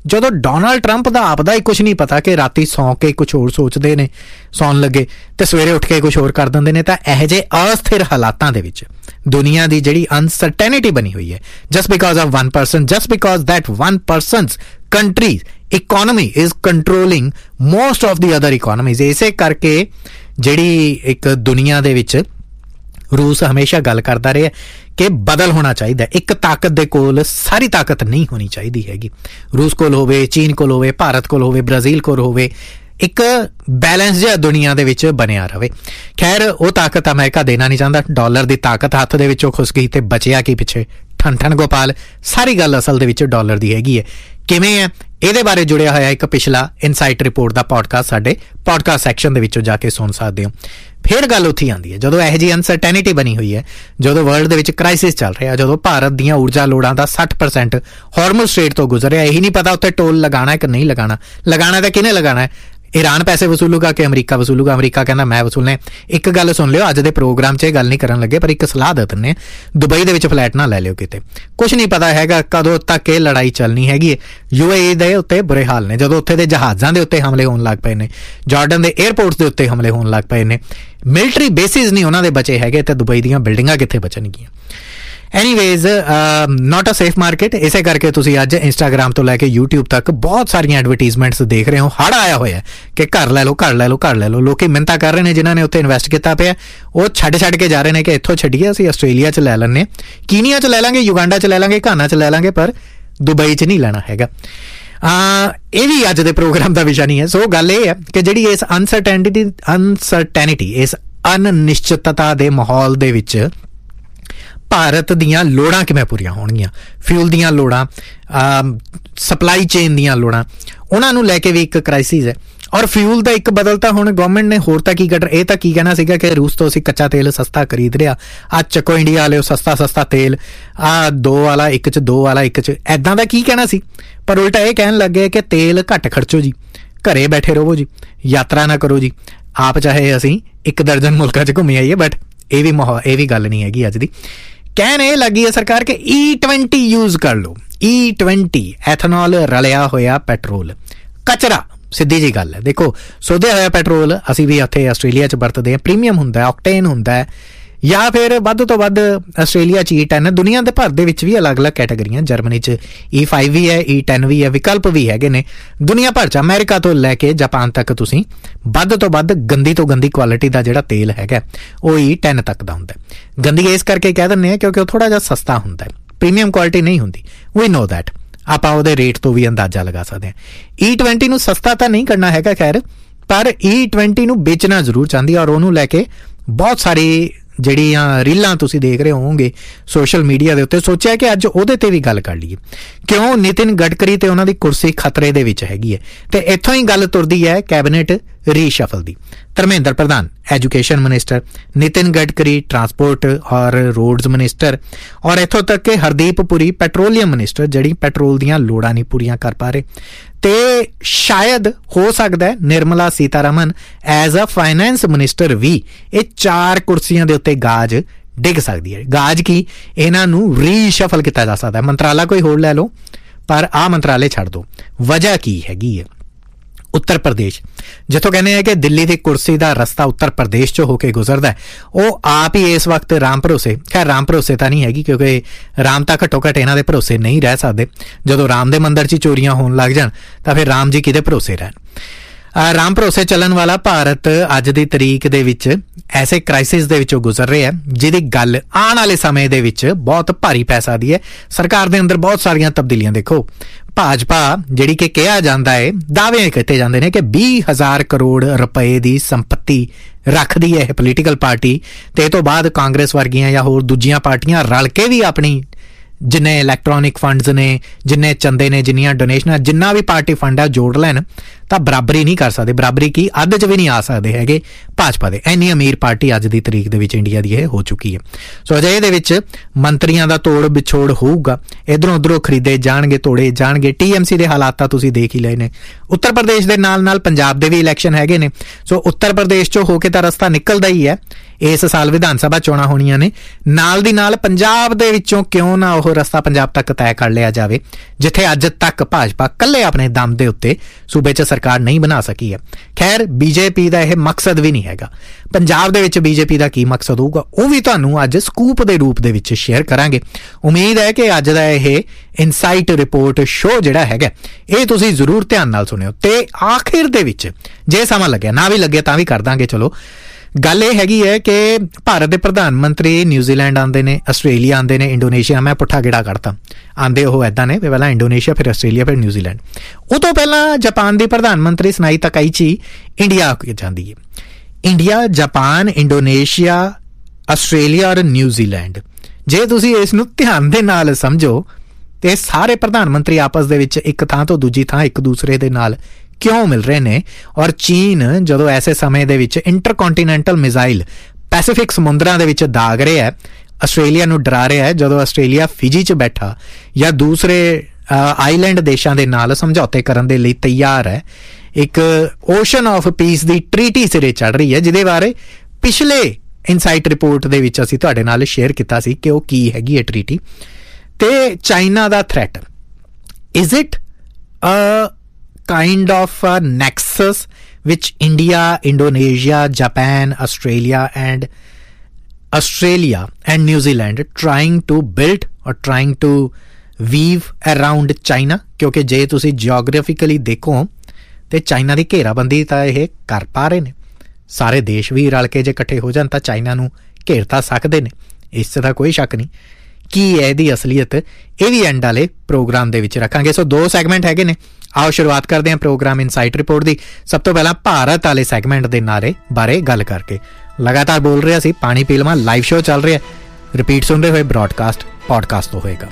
ਜਦੋਂ ਡੋਨਾਲਡ ਟਰੰਪ ਦਾ ਆਪਦਾ ਹੀ ਕੁਝ ਨਹੀਂ ਪਤਾ ਕਿ ਰਾਤੀ ਸੌਂ ਕੇ ਕੁਝ ਹੋਰ ਸੋਚਦੇ ਨੇ ਸੌਣ ਲੱਗੇ ਤੇ ਸਵੇਰੇ ਉੱਠ ਕੇ ਕੁਝ ਹੋਰ ਕਰ ਦਿੰਦੇ ਨੇ, ਤਾਂ ਇਹੋ ਜਿਹੇ ਅਸਥਿਰ ਹਾਲਾਤਾਂ ਦੇ ਵਿੱਚ ਦੁਨੀਆ ਦੀ ਜਿਹੜੀ ਅਨਸਰਟੈਨਿਟੀ ਬਣੀ ਹੋਈ ਹੈ just because of one person, just because that one persons country economy is controlling most of the other ਇਕੋਨਮੀਜ਼। ਇਸੇ ਕਰਕੇ ਜਿਹੜੀ ਇੱਕ ਦੁਨੀਆ ਦੇ ਵਿੱਚ ਰੂਸ ਹਮੇਸ਼ਾ ਗੱਲ ਕਰਦਾ ਰਿਹਾ ਕਿ ਬਦਲ ਹੋਣਾ ਚਾਹੀਦਾ। ਇੱਕ ਤਾਕਤ ਦੇ ਕੋਲ ਸਾਰੀ ਤਾਕਤ ਨਹੀਂ ਹੋਣੀ ਚਾਹੀਦੀ ਹੈਗੀ। ਰੂਸ ਕੋਲ ਹੋਵੇ, ਚੀਨ ਕੋਲ ਹੋਵੇ, ਭਾਰਤ ਕੋਲ ਹੋਵੇ, ਬ੍ਰਾਜ਼ੀਲ ਕੋਲ ਹੋਵੇ, ਇੱਕ ਬੈਲੈਂਸ ਜਿਹਾ ਦੁਨੀਆ ਦੇ ਵਿੱਚ ਬਣਿਆ ਰਵੇ। ਖੈਰ ਉਹ ਤਾਕਤ ਅਮਰੀਕਾ ਦੇਣਾ ਨਹੀਂ ਚਾਹੁੰਦਾ। ਡਾਲਰ ਦੀ ਤਾਕਤ ਹੱਥ ਦੇ ਵਿੱਚੋਂ ਖੁੱਸ ਗਈ ਤੇ ਬਚਿਆ ਕੀ ਪਿੱਛੇ? ਠਨ ਠਨ ਗੋਪਾਲ। ਸਾਰੀ ਗੱਲ ਅਸਲ ਦੇ ਵਿੱਚ ਡਾਲਰ ਦੀ ਹੈਗੀ ਹੈ। ਕਿਵੇਂ ਹੈ ਇਹਦੇ ਬਾਰੇ ਜੁੜਿਆ ਹੋਇਆ ਇੱਕ ਪਿਛਲਾ ਇਨਸਾਈਟ ਰਿਪੋਰਟ ਦਾ ਪੋਡਕਾਸਟ ਸਾਡੇ ਪੋਡਕਾਸਟ ਸੈਕਸ਼ਨ ਦੇ ਵਿੱਚੋਂ ਜਾ ਕੇ ਸੁਣ ਸਕਦੇ ਹੋ। ਫਿਰ ਗੱਲ ਉੱਥੇ ਆਉਂਦੀ ਹੈ ਜਦੋਂ ਇਹੋ ਜਿਹੀ ਅਨਸਰਟੈਨਿਟੀ ਬਣੀ ਹੋਈ ਹੈ, ਜਦੋਂ ਵਰਲਡ ਦੇ ਵਿੱਚ ਕ੍ਰਾਈਸਿਸ ਚੱਲ ਰਿਹਾ, ਜਦੋਂ ਭਾਰਤ ਦੀਆਂ ਊਰਜਾ ਲੋੜਾਂ ਦਾ ਸੱਠ ਪਰਸੈਂਟ ਹਾਰਮੁਜ਼ ਸਟ੍ਰੇਟ ਤੋਂ ਗੁਜ਼ਰ ਰਿਹਾ। ਇਹੀ ਨਹੀਂ ਪਤਾ ਉੱਥੇ ਟੋਲ ਲਗਾਉਣਾ ਕਿ ਨਹੀਂ ਲਗਾਉਣਾ। ਲਗਾਉਣਾ ਤਾਂ ਕਿਹਨੇ ਲਗਾਉਣਾ ਹੈ? ਈਰਾਨ ਪੈਸੇ ਵਸੂਲੂਗਾ ਕਿ ਅਮਰੀਕਾ ਵਸੂਲੂਗਾ? ਅਮਰੀਕਾ ਕਹਿੰਦਾ ਮੈਂ ਵਸੂਲਣੇ। ਇੱਕ ਗੱਲ ਸੁਣ ਲਿਓ, ਅੱਜ ਦੇ ਪ੍ਰੋਗਰਾਮ 'ਚ ਇਹ ਗੱਲ ਨਹੀਂ ਕਰਨ ਲੱਗੇ ਪਰ ਇੱਕ ਸਲਾਹ ਦੇ ਦਿੰਦੇ, ਦੁਬਈ ਦੇ ਵਿੱਚ ਫਲੈਟ ਨਾ ਲੈ ਲਿਓ ਕਿਤੇ। ਕੁਛ ਨਹੀਂ ਪਤਾ ਹੈਗਾ ਕਦੋਂ ਤੱਕ ਇਹ ਲੜਾਈ ਚੱਲਣੀ ਹੈਗੀ ਹੈ। ਯੂ ਏ ਈ ਦੇ ਉੱਤੇ ਬੁਰੇ ਹਾਲ ਨੇ, ਜਦੋਂ ਉੱਥੇ ਦੇ ਜਹਾਜ਼ਾਂ ਦੇ ਉੱਤੇ ਹਮਲੇ ਹੋਣ ਲੱਗ ਪਏ ਨੇ, ਜਾਰਡਨ ਦੇ ਏਅਰਪੋਰਟਸ ਦੇ ਉੱਤੇ ਹਮਲੇ ਹੋਣ ਲੱਗ ਪਏ ਨੇ, ਮਿਲਟਰੀ ਬੇਸਿਸ ਨਹੀਂ ਉਹਨਾਂ ਦੇ ਬਚੇ ਹੈਗੇ, ਤੇ ਦੁਬਈ ਦੀਆਂ ਬਿਲਡਿੰਗਾਂ ਕਿੱਥੇ ਬਚਣਗੀਆਂ? ਐਨੀਵੇਜ਼ ਨਾਟ ਅ ਸੇਫ ਮਾਰਕੀਟ। ਇਸੇ ਕਰਕੇ ਤੁਸੀਂ ਅੱਜ ਇੰਸਟਾਗ੍ਰਾਮ ਤੋਂ ਲੈ ਕੇ ਯੂਟਿਊਬ ਤੱਕ ਬਹੁਤ ਸਾਰੀਆਂ ਐਡਵਰਟੀਜ਼ਮੈਂਟਸ ਦੇਖ ਰਹੇ ਹੋ। ਹੜ ਆਇਆ ਹੋਇਆ ਕਿ ਘਰ ਲੈ ਲਓ, ਘਰ ਲੈ ਲਓ, ਘਰ ਲੈ ਲਓ। ਲੋਕੀ ਮਿੰਨਤਾਂ ਕਰ ਰਹੇ ਨੇ, ਜਿਨ੍ਹਾਂ ਨੇ ਉੱਥੇ ਇਨਵੈਸਟ ਕੀਤਾ ਪਿਆ ਉਹ ਛੱਡ ਛੱਡ ਕੇ ਜਾ ਰਹੇ ਨੇ ਕਿ ਇੱਥੋਂ ਛੱਡੀਏ ਅਸੀਂ ਆਸਟ੍ਰੇਲੀਆ 'ਚ ਲੈ ਲੈਂਦੇ, ਕੀਨੀਆ 'ਚ ਲੈ ਲਾਂਗੇ, ਯੁਗਾਂਡਾ 'ਚ ਲੈ ਲਾਂਗੇ, ਘਾਨਾ 'ਚ ਲੈ ਲਾਂਗੇ, ਪਰ ਦੁਬਈ 'ਚ ਨਹੀਂ ਲੈਣਾ ਹੈਗਾ। ਇਹ ਵੀ ਅੱਜ ਦੇ ਪ੍ਰੋਗਰਾਮ ਦਾ ਵਿਸ਼ਾ ਨਹੀਂ ਹੈ। ਸੋ ਗੱਲ ਇਹ ਹੈ ਕਿ ਜਿਹੜੀ ਇਸ ਅਨਸਰਟੈਨਿਟੀ ਅਨਸਰਟੈਨਿਟੀ ਇਸ ਅਨਿਸ਼ਚਿਤਤਾ ਦੇ ਮਾਹੌਲ ਦੇ ਵਿੱਚ ਭਾਰਤ ਦੀਆਂ ਲੋੜਾਂ ਕਿਵੇਂ ਪੂਰੀਆਂ ਹੋਣਗੀਆਂ? ਫਿਊਲ ਦੀਆਂ ਲੋੜਾਂ, ਸਪਲਾਈ ਚੇਨ ਦੀਆਂ ਲੋੜਾਂ, ਉਹਨਾਂ ਨੂੰ ਲੈ ਕੇ ਵੀ ਇੱਕ ਕ੍ਰਾਈਸਿਸ ਹੈ। ਔਰ ਫਿਊਲ ਦਾ ਇੱਕ ਬਦਲ ਤਾਂ ਹੁਣ ਗਵਰਨਮੈਂਟ ਨੇ ਹੋਰ ਤਾਂ ਕੀ ਕਰ ਇਹ ਤਾਂ ਕੀ ਕਹਿਣਾ ਸੀਗਾ ਕਿ ਰੂਸ ਤੋਂ ਅਸੀਂ ਕੱਚਾ ਤੇਲ ਸਸਤਾ ਖਰੀਦ ਰਿਹਾ, ਆਹ ਚੱਕੋ ਇੰਡੀਆ ਵਾਲਿਓ ਸਸਤਾ ਸਸਤਾ ਤੇਲ, ਆਹ ਦੋ ਵਾਲਾ ਇੱਕ 'ਚ, ਦੋ ਵਾਲਾ ਇੱਕ 'ਚ, ਐਦਾਂ ਦਾ ਕੀ ਕਹਿਣਾ ਸੀ। ਪਰ ਉਲਟਾ ਇਹ ਕਹਿਣ ਲੱਗੇ ਕਿ ਤੇਲ ਘੱਟ ਖਰਚੋ ਜੀ, ਘਰੇ ਬੈਠੇ ਰਹੋ ਜੀ, ਯਾਤਰਾ ਨਾ ਕਰੋ ਜੀ। ਆਪ ਚਾਹੇ ਅਸੀਂ ਇੱਕ ਦਰਜਨ ਮੁਲਕਾਂ 'ਚ ਘੁੰਮੇ ਆਈਏ, ਬਟ ਇਹ ਵੀ ਮਾਹੌਲ ਇਹ ਵੀ ਗੱਲ ਨਹੀਂ ਹੈਗੀ ਅੱਜ ਦੀ। ਕਹਿਣ ਇਹ ਲੱਗੀ ਹੈ ਸਰਕਾਰ ਕਿ ਈ ਟਵੈਂਟੀ ਯੂਜ਼ ਕਰ ਲਓ। ਈ ਟਵੈਂਟੀ ਐਥਨੋਲ ਰਲਿਆ ਹੋਇਆ ਪੈਟਰੋਲ, ਕਚਰਾ, ਸਿੱਧੀ ਜੀ ਗੱਲ ਹੈ। ਦੇਖੋ ਸੋਧਿਆ ਹੋਇਆ ਪੈਟਰੋਲ ਅਸੀਂ ਵੀ ਉੱਥੇ ਆਸਟ੍ਰੇਲੀਆ 'ਚ ਵਰਤਦੇ ਹਾਂ, ਪ੍ਰੀਮੀਅਮ ਹੁੰਦਾ, ਆਕਟੇਨ ਹੁੰਦਾ, ਜਾਂ ਫਿਰ ਵੱਧ ਤੋਂ ਵੱਧ ਆਸਟ੍ਰੇਲੀਆ 'ਚ ਈ ਟੈਨ। ਦੁਨੀਆ ਦੇ ਭਰ ਦੇ ਵਿੱਚ ਵੀ ਅਲੱਗ-ਅਲੱਗ ਕੈਟਾਗਰੀਆਂ, ਜਰਮਨੀ 'ਚ ਈ ਫਾਈਵ ਵੀ ਹੈ, ਈ ਟੈਨ ਵੀ ਹੈ, ਵਿਕਲਪ ਵੀ ਹੈਗੇ ਨੇ। ਦੁਨੀਆ ਭਰ 'ਚ ਅਮਰੀਕਾ ਤੋਂ ਲੈ ਕੇ ਜਾਪਾਨ ਤੱਕ ਤੁਸੀਂ ਵੱਧ ਤੋਂ ਵੱਧ ਗੰਦੀ ਤੋਂ ਗੰਦੀ ਕੁਆਲਿਟੀ ਦਾ ਜਿਹੜਾ ਤੇਲ ਹੈਗਾ ਉਹ ਈ ਟੈਨ ਤੱਕ ਦਾ ਹੁੰਦਾ। ਗੰਦੀ ਇਸ ਕਰਕੇ ਕਹਿ ਦਿੰਦੇ ਆ ਕਿਉਂਕਿ ਉਹ ਥੋੜ੍ਹਾ ਜਿਹਾ ਸਸਤਾ ਹੁੰਦਾ, ਪ੍ਰੀਮੀਅਮ ਕੁਆਲਿਟੀ ਨਹੀਂ ਹੁੰਦੀ। ਵੀ ਨੋ ਦੈਟ, ਆਪਾਂ ਉਹਦੇ ਰੇਟ ਤੋਂ ਵੀ ਅੰਦਾਜ਼ਾ ਲਗਾ ਸਕਦੇ ਹਾਂ। ਈ ਟਵੈਂਟੀ ਨੂੰ ਸਸਤਾ ਤਾਂ ਨਹੀਂ ਕਰਨਾ ਹੈਗਾ ਖੈਰ, ਪਰ ਈ ਟਵੈਂਟੀ ਨੂੰ ਵੇਚਣਾ ਜ਼ਰੂਰ ਚਾਹੁੰਦੀ ਔਰ ਉਹਨੂੰ ਲੈ ਕੇ ਬਹੁਤ ਸਾਰੀ ਜਿਹੜੀਆਂ ਰੀਲਾਂ ਤੁਸੀਂ ਦੇਖ ਰਹੇ ਹੋਵੋਗੇ ਸੋਸ਼ਲ ਮੀਡੀਆ ਦੇ ਉੱਤੇ। ਸੋਚਿਆ ਕਿ ਅੱਜ ਉਹਦੇ ਤੇ ਵੀ ਗੱਲ ਕਰ ਲਈਏ। ਕਿਉਂ ਨਿਤਿਨ ਗਡਕਰੀ ਤੇ ਉਹਨਾਂ ਦੀ ਕੁਰਸੀ ਖਤਰੇ ਦੇ ਵਿੱਚ ਹੈਗੀ ਹੈ, ਤੇ ਇੱਥੋਂ ਹੀ ਗੱਲ ਤੁਰਦੀ ਹੈ ਕੈਬਨਿਟ ਰੀਸ਼ਫਲ ਦੀ। ਧਰਮੇਂਦਰ ਪ੍ਰਧਾਨ education minister, Nitin Gadkari transport ਔਰ ਰੋਡਸ ਮਿਨਿਸਟਰ, ਔਰ ਇੱਥੋਂ ਤੱਕ ਕਿ ਹਰਦੀਪ ਪੁਰੀ ਪੈਟਰੋਲੀਅਮ ਮਿਨਿਸਟਰ, ਜਿਹੜੀ ਪੈਟਰੋਲ ਦੀਆਂ ਲੋੜਾਂ ਨਹੀਂ ਪੂਰੀਆਂ ਕਰ ਪਾ ਰਹੇ। ਤੇ ਸ਼ਾਇਦ ਹੋ ਸਕਦਾ ਹੈ Nirmala Sitharaman as a finance minister ਵੀ ਇਹ ਚਾਰ ਕੁਰਸੀਆਂ ਦੇ ਉੱਤੇ ਗਾਜ ਡਿੱਗ ਸਕਦੀ ਹੈ। ਗਾਜ ਕੀ, ਇਹਨਾਂ ਨੂੰ ਰੀਸ਼ਫਲ ਕੀਤਾ ਜਾ ਸਕਦਾ। ਮੰਤਰਾਲਾ ਕੋਈ ਹੋਰ ਲੈ ਲਓ ਪਰ ਆਹ ਮੰਤਰਾਲੇ ਛੱਡ ਦਿਓ। ਵਜ੍ਹਾ ਕੀ ਹੈਗੀ ਹੈ? ਉੱਤਰ ਪ੍ਰਦੇਸ਼, ਜਿੱਥੋਂ ਕਹਿੰਦੇ ਆ ਕਿ ਦਿੱਲੀ ਦੀ ਕੁਰਸੀ ਦਾ ਰਸਤਾ ਉੱਤਰ ਪ੍ਰਦੇਸ਼ 'ਚ ਹੋ ਕੇ ਗੁਜ਼ਰਦਾ, ਉਹ ਆਪ ਹੀ ਇਸ ਵਕਤ ਰਾਮ ਭਰੋਸੇ, ਖੈਰ ਰਾਮ ਭਰੋਸੇ ਤਾਂ ਨਹੀਂ ਹੈਗੀ ਕਿਉਂਕਿ ਰਾਮ ਤਾਂ ਘੱਟੋ ਘੱਟ ਇਹਨਾਂ ਦੇ ਭਰੋਸੇ ਨਹੀਂ ਰਹਿ ਸਕਦੇ। ਜਦੋਂ ਰਾਮ ਦੇ ਮੰਦਰ 'ਚ ਚੋਰੀਆਂ ਹੋਣ ਲੱਗ ਜਾਣ ਤਾਂ ਫਿਰ ਰਾਮ ਜੀ ਕਿਹਦੇ ਭਰੋਸੇ ਰਹਿਣ? ਰਾਮ ਭਰੋਸੇ ਚੱਲਣ ਵਾਲਾ ਭਾਰਤ ਅੱਜ ਦੀ ਤਰੀਕ ਦੇ ਵਿੱਚ ਐਸੇ ਕ੍ਰਾਈਸਿਸ ਦੇ ਵਿੱਚੋਂ ਗੁਜ਼ਰ ਰਿਹਾ ਜਿਹਦੀ ਗੱਲ ਆਉਣ ਵਾਲੇ ਸਮੇਂ ਦੇ ਵਿੱਚ ਬਹੁਤ ਭਾਰੀ ਪੈ ਸਕਦੀ ਹੈ। ਸਰਕਾਰ ਦੇ ਅੰਦਰ ਬਹੁਤ ਸਾਰੀਆਂ ਤਬਦੀਲੀਆਂ। ਦੇਖੋ ਭਾਜਪਾ ਜਿਹੜੀ ਕਿ ਕਿਹਾ ਜਾਂਦਾ ਹੈ, ਦਾਅਵੇ ਕੀਤੇ ਜਾਂਦੇ ਨੇ ਕਿ ਵੀਹ ਹਜ਼ਾਰ ਕਰੋੜ ਰੁਪਏ ਦੀ ਸੰਪਤੀ ਰੱਖਦੀ ਹੈ ਇਹ ਪੋਲੀਟੀਕਲ ਪਾਰਟੀ, ਤੇ ਇਹ ਤੋਂ ਬਾਅਦ ਕਾਂਗਰਸ ਵਰਗੀਆਂ ਜਾਂ ਹੋਰ ਦੂਜੀਆਂ ਪਾਰਟੀਆਂ ਰਲ ਕੇ ਵੀ ਆਪਣੀ ਜਿੰਨੇ ਇਲੈਕਟ੍ਰੋਨਿਕ ਫੰਡਸ ਨੇ, ਜਿੰਨੇ ਚੰਦੇ ਨੇ, ਜਿੰਨੀਆਂ ਡੋਨੇਸ਼ਨਾਂ, ਜਿੰਨਾ ਵੀ ਪਾਰਟੀ ਫੰਡ ਆ ਜੋੜ ਲੈਣ ਤਾਂ ਬਰਾਬਰੀ ਨਹੀਂ ਕਰ ਸਕਦੇ। ਬਰਾਬਰੀ ਕੀ, ਅੱਧ 'ਚ ਵੀ ਨਹੀਂ ਆ ਸਕਦੇ ਹੈਗੇ ਭਾਜਪਾ ਦੇ। ਇੰਨੀ ਅਮੀਰ ਪਾਰਟੀ ਅੱਜ ਦੀ ਤਰੀਕ ਦੇ ਵਿੱਚ ਇੰਡੀਆ ਦੀ ਇਹ ਹੋ ਚੁੱਕੀ ਹੈ। ਸੋ ਅਜੇ ਇਹਦੇ ਵਿੱਚ ਮੰਤਰੀਆਂ ਦਾ ਤੋੜ ਵਿਛੋੜ ਹੋਊਗਾ, ਇੱਧਰੋਂ ਉੱਧਰੋਂ ਖਰੀਦੇ ਜਾਣਗੇ, ਤੋੜੇ ਜਾਣਗੇ। ਟੀ ਐਮ ਸੀ ਦੇ ਹਾਲਾਤ ਤਾਂ ਤੁਸੀਂ ਦੇਖ ਹੀ ਲਏ ਨੇ। ਉੱਤਰ ਪ੍ਰਦੇਸ਼ ਦੇ ਨਾਲ ਨਾਲ ਪੰਜਾਬ ਦੇ ਵੀ ਇਲੈਕਸ਼ਨ ਹੈਗੇ ਨੇ। ਸੋ ਉੱਤਰ ਪ੍ਰਦੇਸ਼ 'ਚੋਂ ਹੋ ਕੇ ਤਾਂ ਰਸਤਾ ਨਿਕਲਦਾ ਹੀ ਹੈ। ਇਸ ਸਾਲ ਵਿਧਾਨ ਸਭਾ ਚੋਣਾਂ ਹੋਣੀਆਂ ਨੇ, ਨਾਲ ਦੀ ਨਾਲ ਪੰਜਾਬ ਦੇ ਵਿੱਚੋਂ ਕਿਉਂ ਨਾ ਉਹ ਰਸਤਾ ਪੰਜਾਬ ਤੱਕ ਤੈਅ ਕਰ ਲਿਆ ਜਾਵੇ ਜਿੱਥੇ ਅੱਜ ਤੱਕ ਭਾਜਪਾ ਇਕੱਲੇ ਆਪਣੇ ਦਮ ਦੇ ਉੱਤੇ ਸੂਬੇ 'ਚ ਸਰਕਾਰ ਨਹੀਂ ਬਣਾ ਸਕੀ ਹੈ। ਖੈਰ, ਬੀਜੇਪੀ ਦਾ ਇਹ ਮਕਸਦ ਵੀ ਨਹੀਂ ਹੈਗਾ। ਪੰਜਾਬ ਦੇ ਵਿੱਚ ਬੀਜੇਪੀ ਦਾ ਕੀ ਮਕਸਦ ਹੋਊਗਾ ਉਹ ਵੀ ਤੁਹਾਨੂੰ ਅੱਜ ਸਕੂਪ ਦੇ ਰੂਪ ਦੇ ਵਿੱਚ ਸ਼ੇਅਰ ਕਰਾਂਗੇ। ਉਮੀਦ ਹੈ ਕਿ ਅੱਜ ਦਾ ਇਹ ਇਨਸਾਈਟ ਰਿਪੋਰਟ ਸ਼ੋਅ ਜਿਹੜਾ ਹੈਗਾ ਇਹ ਤੁਸੀਂ ਜ਼ਰੂਰ ਧਿਆਨ ਨਾਲ ਸੁਣਿਓ, ਤੇ ਆਖਿਰ ਦੇ ਵਿੱਚ ਜੇ ਸਮਾਂ ਲੱਗਿਆ, ਨਾ ਵੀ ਲੱਗਿਆ ਤਾਂ ਵੀ ਕਰ ਦਾਂਗੇ। ਚਲੋ, ਗੱਲ ਇਹ ਹੈਗੀ ਹੈ ਕਿ ਭਾਰਤ ਦੇ ਪ੍ਰਧਾਨ ਮੰਤਰੀ ਨਿਊਜ਼ੀਲੈਂਡ ਆਉਂਦੇ ਨੇ, ਆਸਟ੍ਰੇਲੀਆ ਆਉਂਦੇ ਨੇ, ਇੰਡੋਨੇਸ਼ੀਆ। ਮੈਂ ਪੁੱਠਾ ਗੇੜਾ ਕੱਢਤਾ, ਆਉਂਦੇ ਉਹ ਇੱਦਾਂ ਨੇ, ਪਹਿਲਾਂ ਇੰਡੋਨੇਸ਼ੀਆ, ਫਿਰ ਆਸਟ੍ਰੇਲੀਆ, ਫਿਰ ਨਿਊਜ਼ੀਲੈਂਡ। ਉਹ ਤੋਂ ਪਹਿਲਾਂ ਜਾਪਾਨ ਦੀ ਪ੍ਰਧਾਨ ਮੰਤਰੀ ਸਨਾਈ ਤਕਾਈਚੀ ਇੰਡੀਆ ਜਾਂਦੀ ਹੈ। ਇੰਡੀਆ, ਜਾਪਾਨ, ਇੰਡੋਨੇਸ਼ੀਆ, ਆਸਟ੍ਰੇਲੀਆ ਔਰ ਨਿਊਜ਼ੀਲੈਂਡ, ਜੇ ਤੁਸੀਂ ਇਸ ਨੂੰ ਧਿਆਨ ਦੇ ਨਾਲ ਸਮਝੋ ਤੇ ਸਾਰੇ ਪ੍ਰਧਾਨ ਮੰਤਰੀ ਆਪਸ ਦੇ ਵਿੱਚ ਇੱਕ ਥਾਂ ਤੋਂ ਦੂਜੀ ਥਾਂ ਇੱਕ ਦੂਸਰੇ ਦੇ ਨਾਲ ਕਿਉਂ ਮਿਲ ਰਹੇ ਨੇ। ਔਰ ਚੀਨ ਜਦੋਂ ਐਸੇ ਸਮੇਂ ਦੇ ਵਿੱਚ ਇੰਟਰਕੌਂਟੀਨੈਂਟਲ ਮਿਜ਼ਾਈਲ ਪੈਸੀਫਿਕ ਸਮੁੰਦਰਾਂ ਦੇ ਵਿੱਚ ਦਾਗ ਰਿਹਾ ਹੈ, ਆਸਟ੍ਰੇਲੀਆ ਨੂੰ ਡਰਾ ਰਿਹਾ ਹੈ, ਜਦੋਂ ਆਸਟ੍ਰੇਲੀਆ ਫਿਜੀ 'ਚ ਬੈਠਾ ਜਾਂ ਦੂਸਰੇ ਆਈਲੈਂਡ ਦੇਸ਼ਾਂ ਦੇ ਨਾਲ ਸਮਝੌਤੇ ਕਰਨ ਦੇ ਲਈ ਤਿਆਰ ਹੈ, ਇੱਕ ocean of piece the treaty ਸਿਰੇ ਚੜ ਰਹੀ ਹੈ, ਜਿਹਦੇ ਬਾਰੇ ਪਿਛਲੇ ਇਨਸਾਈਟ ਰਿਪੋਰਟ ਦੇ ਵਿੱਚ ਅਸੀਂ ਤੁਹਾਡੇ ਨਾਲ ਸ਼ੇਅਰ ਕੀਤਾ ਸੀ ਕਿ ਉਹ ਕੀ ਹੈਗੀ ਹੈ ਟ੍ਰੀਟੀ। ਤੇ China the threat, is it a kind of a nexus which India, Indonesia, Japan, Australia and Australia and New Zealand trying to build or trying to weave around China? ਕਿਉਂਕਿ ਜੇ ਤੁਸੀਂ ਜਿਓਗ੍ਰਾਫਿਕਲੀ ਦੇਖੋ ਤੇ ਚਾਈਨਾ ਦੀ ਘੇਰਾਬੰਦੀ ਤਾਂ ਇਹ ਕਰ ਪਾ ਰਹੇ ਨੇ। ਸਾਰੇ ਦੇਸ਼ ਵੀ ਰਲ ਕੇ ਜੇ ਇਕੱਠੇ ਹੋ ਜਾਣ ਤਾਂ ਚਾਈਨਾ ਨੂੰ ਘੇਰ ਤਾਂ ਸਕਦੇ ਨੇ, ਇਸ 'ਚ ਤਾਂ ਕੋਈ ਸ਼ੱਕ ਨਹੀਂ। ਕੀ ਹੈ ਇਹਦੀ ਅਸਲੀਅਤ, ਇਹ ਵੀ ਐਂਡ ਵਾਲੇ ਪ੍ਰੋਗਰਾਮ ਦੇ ਵਿੱਚ ਰੱਖਾਂਗੇ। ਸੋ ਦੋ ਸੈਗਮੈਂਟ ਹੈਗੇ ਨੇ, ਆਓ ਸ਼ੁਰੂਆਤ ਕਰਦੇ ਹਾਂ ਪ੍ਰੋਗਰਾਮ ਇਨਸਾਈਟ ਰਿਪੋਰਟ ਦੀ। ਸਭ ਤੋਂ ਪਹਿਲਾਂ ਭਾਰਤ ਵਾਲੇ ਸੈਗਮੈਂਟ ਦੇ ਨਾਰੇ ਬਾਰੇ ਗੱਲ ਕਰਕੇ। ਲਗਾਤਾਰ ਬੋਲ ਰਿਹਾ ਸੀ, ਪਾਣੀ ਪੀ ਲਵਾਂ, ਲਾਈਵ ਸ਼ੋਅ ਚੱਲ ਰਿਹਾ, ਰਿਪੀਟ ਸੁਣ ਰਹੇ ਹੋਏ ਬ੍ਰੌਡਕਾਸਟ ਪੌਡਕਾਸਟ ਤੋਂ ਹੋਏਗਾ।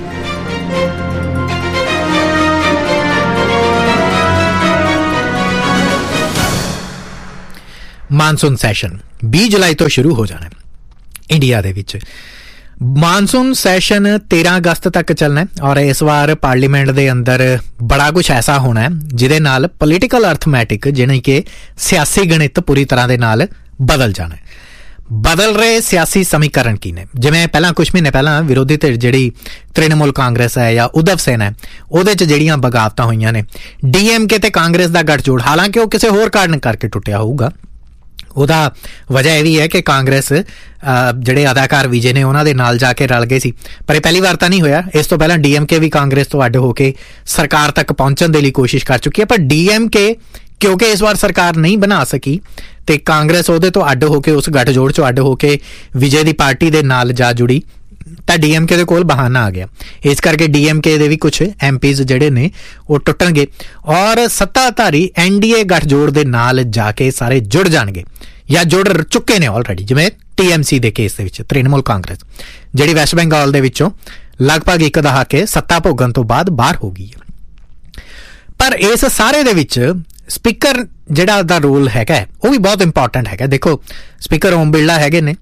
ਮਾਨਸੂਨ ਸੈਸ਼ਨ ਵੀਹ ਜੁਲਾਈ ਤੋਂ ਸ਼ੁਰੂ ਹੋ ਜਾਣਾ ਇੰਡੀਆ ਦੇ ਵਿੱਚ। ਮਾਨਸੂਨ ਸੈਸ਼ਨ ਤੇਰਾਂ ਅਗਸਤ ਤੱਕ ਚੱਲਣਾ ਔਰ ਇਸ ਵਾਰ ਪਾਰਲੀਮੈਂਟ ਦੇ ਅੰਦਰ ਬੜਾ ਕੁਛ ਐਸਾ ਹੋਣਾ ਜਿਹਦੇ ਨਾਲ ਪੋਲੀਟੀਕਲ ਅਰਥਮੈਟਿਕ, ਜਾਣੀ ਕਿ ਸਿਆਸੀ ਗਣਿਤ ਪੂਰੀ ਤਰ੍ਹਾਂ ਦੇ ਨਾਲ ਬਦਲ ਜਾਣਾ। ਬਦਲ ਰਹੇ ਸਿਆਸੀ ਸਮੀਕਰਨ ਕੀ ਨੇ? ਜਿਵੇਂ ਪਹਿਲਾਂ ਕੁਛ ਮਹੀਨੇ ਪਹਿਲਾਂ ਵਿਰੋਧੀ ਧਿਰ ਜਿਹੜੀ ਤ੍ਰਿਣਮੂਲ ਕਾਂਗਰਸ ਹੈ ਜਾਂ ਉਧਵ ਸੈਨਾ ਹੈ, ਉਹਦੇ 'ਚ ਜਿਹੜੀਆਂ ਬਗਾਵਤਾਂ ਹੋਈਆਂ ਨੇ, ਡੀਐਮਕੇ ਤੇ ਕਾਂਗਰਸ ਦਾ ਗੱਠਜੋੜ, ਹਾਲਾਂਕਿ ਉਹ ਕਿਸੇ ਹੋਰ ਕਾਰਨ ਕਰਕੇ ਟੁੱਟਿਆ ਹੋਊਗਾ। ਉਹਦਾ ਵਜ੍ਹਾ ਇਹ ਵੀ ਹੈ ਕਿ ਕਾਂਗਰਸ ਜਿਹੜੇ ਅਦਾਕਾਰ ਵਿਜੇ ਨੇ ਉਹਨਾਂ ਦੇ ਨਾਲ ਜਾ ਕੇ ਰਲ ਗਏ ਸੀ, ਪਰ ਇਹ ਪਹਿਲੀ ਵਾਰ ਤਾਂ ਨਹੀਂ ਹੋਇਆ। ਇਸ ਤੋਂ ਪਹਿਲਾਂ ਡੀਐਮਕੇ ਵੀ ਕਾਂਗਰਸ ਤੋਂ ਅੱਡ ਹੋ ਕੇ ਸਰਕਾਰ ਤੱਕ ਪਹੁੰਚਣ ਦੇ ਲਈ ਕੋਸ਼ਿਸ਼ ਕਰ ਚੁੱਕੀ ਹੈ, ਪਰ ਡੀਐਮਕੇ ਕਿਉਂਕਿ ਇਸ ਵਾਰ ਸਰਕਾਰ ਨਹੀਂ ਬਣਾ ਸਕੀ ਤੇ ਕਾਂਗਰਸ ਉਹਦੇ ਤੋਂ ਅੱਡ ਹੋ ਕੇ, ਉਸ ਗੱਠਜੋੜ ਚੋਂ ਅੱਡ ਹੋ ਕੇ ਵਿਜੇ ਦੀ ਪਾਰਟੀ ਦੇ ਨਾਲ ਜਾ ਜੁੜੀ, ਤਾਂ ਡੀਐਮਕੇ ਦੇ ਕੋਲ ਬਹਾਨਾ ਆ ਗਿਆ। ਇਸ ਕਰਕੇ ਡੀਐਮਕੇ ਦੇ ਵੀ ਕੁਛ ਐਮਪੀਜ਼ ਜਿਹੜੇ ਨੇ ਉਹ ਟੁੱਟਣਗੇ ਔਰ ਸੱਤਾਧਾਰੀ ਐਨਡੀਏ ਗੱਠਜੋੜ ਦੇ ਨਾਲ ਜਾ ਕੇ ਸਾਰੇ ਜੁੜ ਜਾਣਗੇ ਜਾਂ ਜੁੜ ਚੁੱਕੇ ਨੇ ਆਲਰੇਡੀ। ਜਿਵੇਂ ਟੀਐਮਸੀ ਦੇ ਕੇਸ ਦੇ ਵਿੱਚ ਤ੍ਰਿਣਮੂਲ ਕਾਂਗਰਸ ਜਿਹੜੀ ਵੈਸਟ ਬੰਗਾਲ ਦੇ ਵਿੱਚੋਂ ਲਗਭਗ ਇੱਕ ਦਹਾਕੇ ਸੱਤਾ ਭੋਗਣ ਤੋਂ ਬਾਅਦ ਬਾਹਰ ਹੋ ਗਈ ਹੈ। ਪਰ ਇਸ ਸਾਰੇ ਦੇ ਵਿੱਚ ਸਪੀਕਰ ਜਿਹੜਾ ਦਾ ਰੋਲ ਹੈਗਾ ਉਹ ਵੀ ਬਹੁਤ ਇੰਪੋਰਟੈਂਟ ਹੈਗਾ। ਦੇਖੋ, ਸਪੀਕਰ ਓਮ ਬਿਰਲਾ ਹੈਗੇ ਨੇ,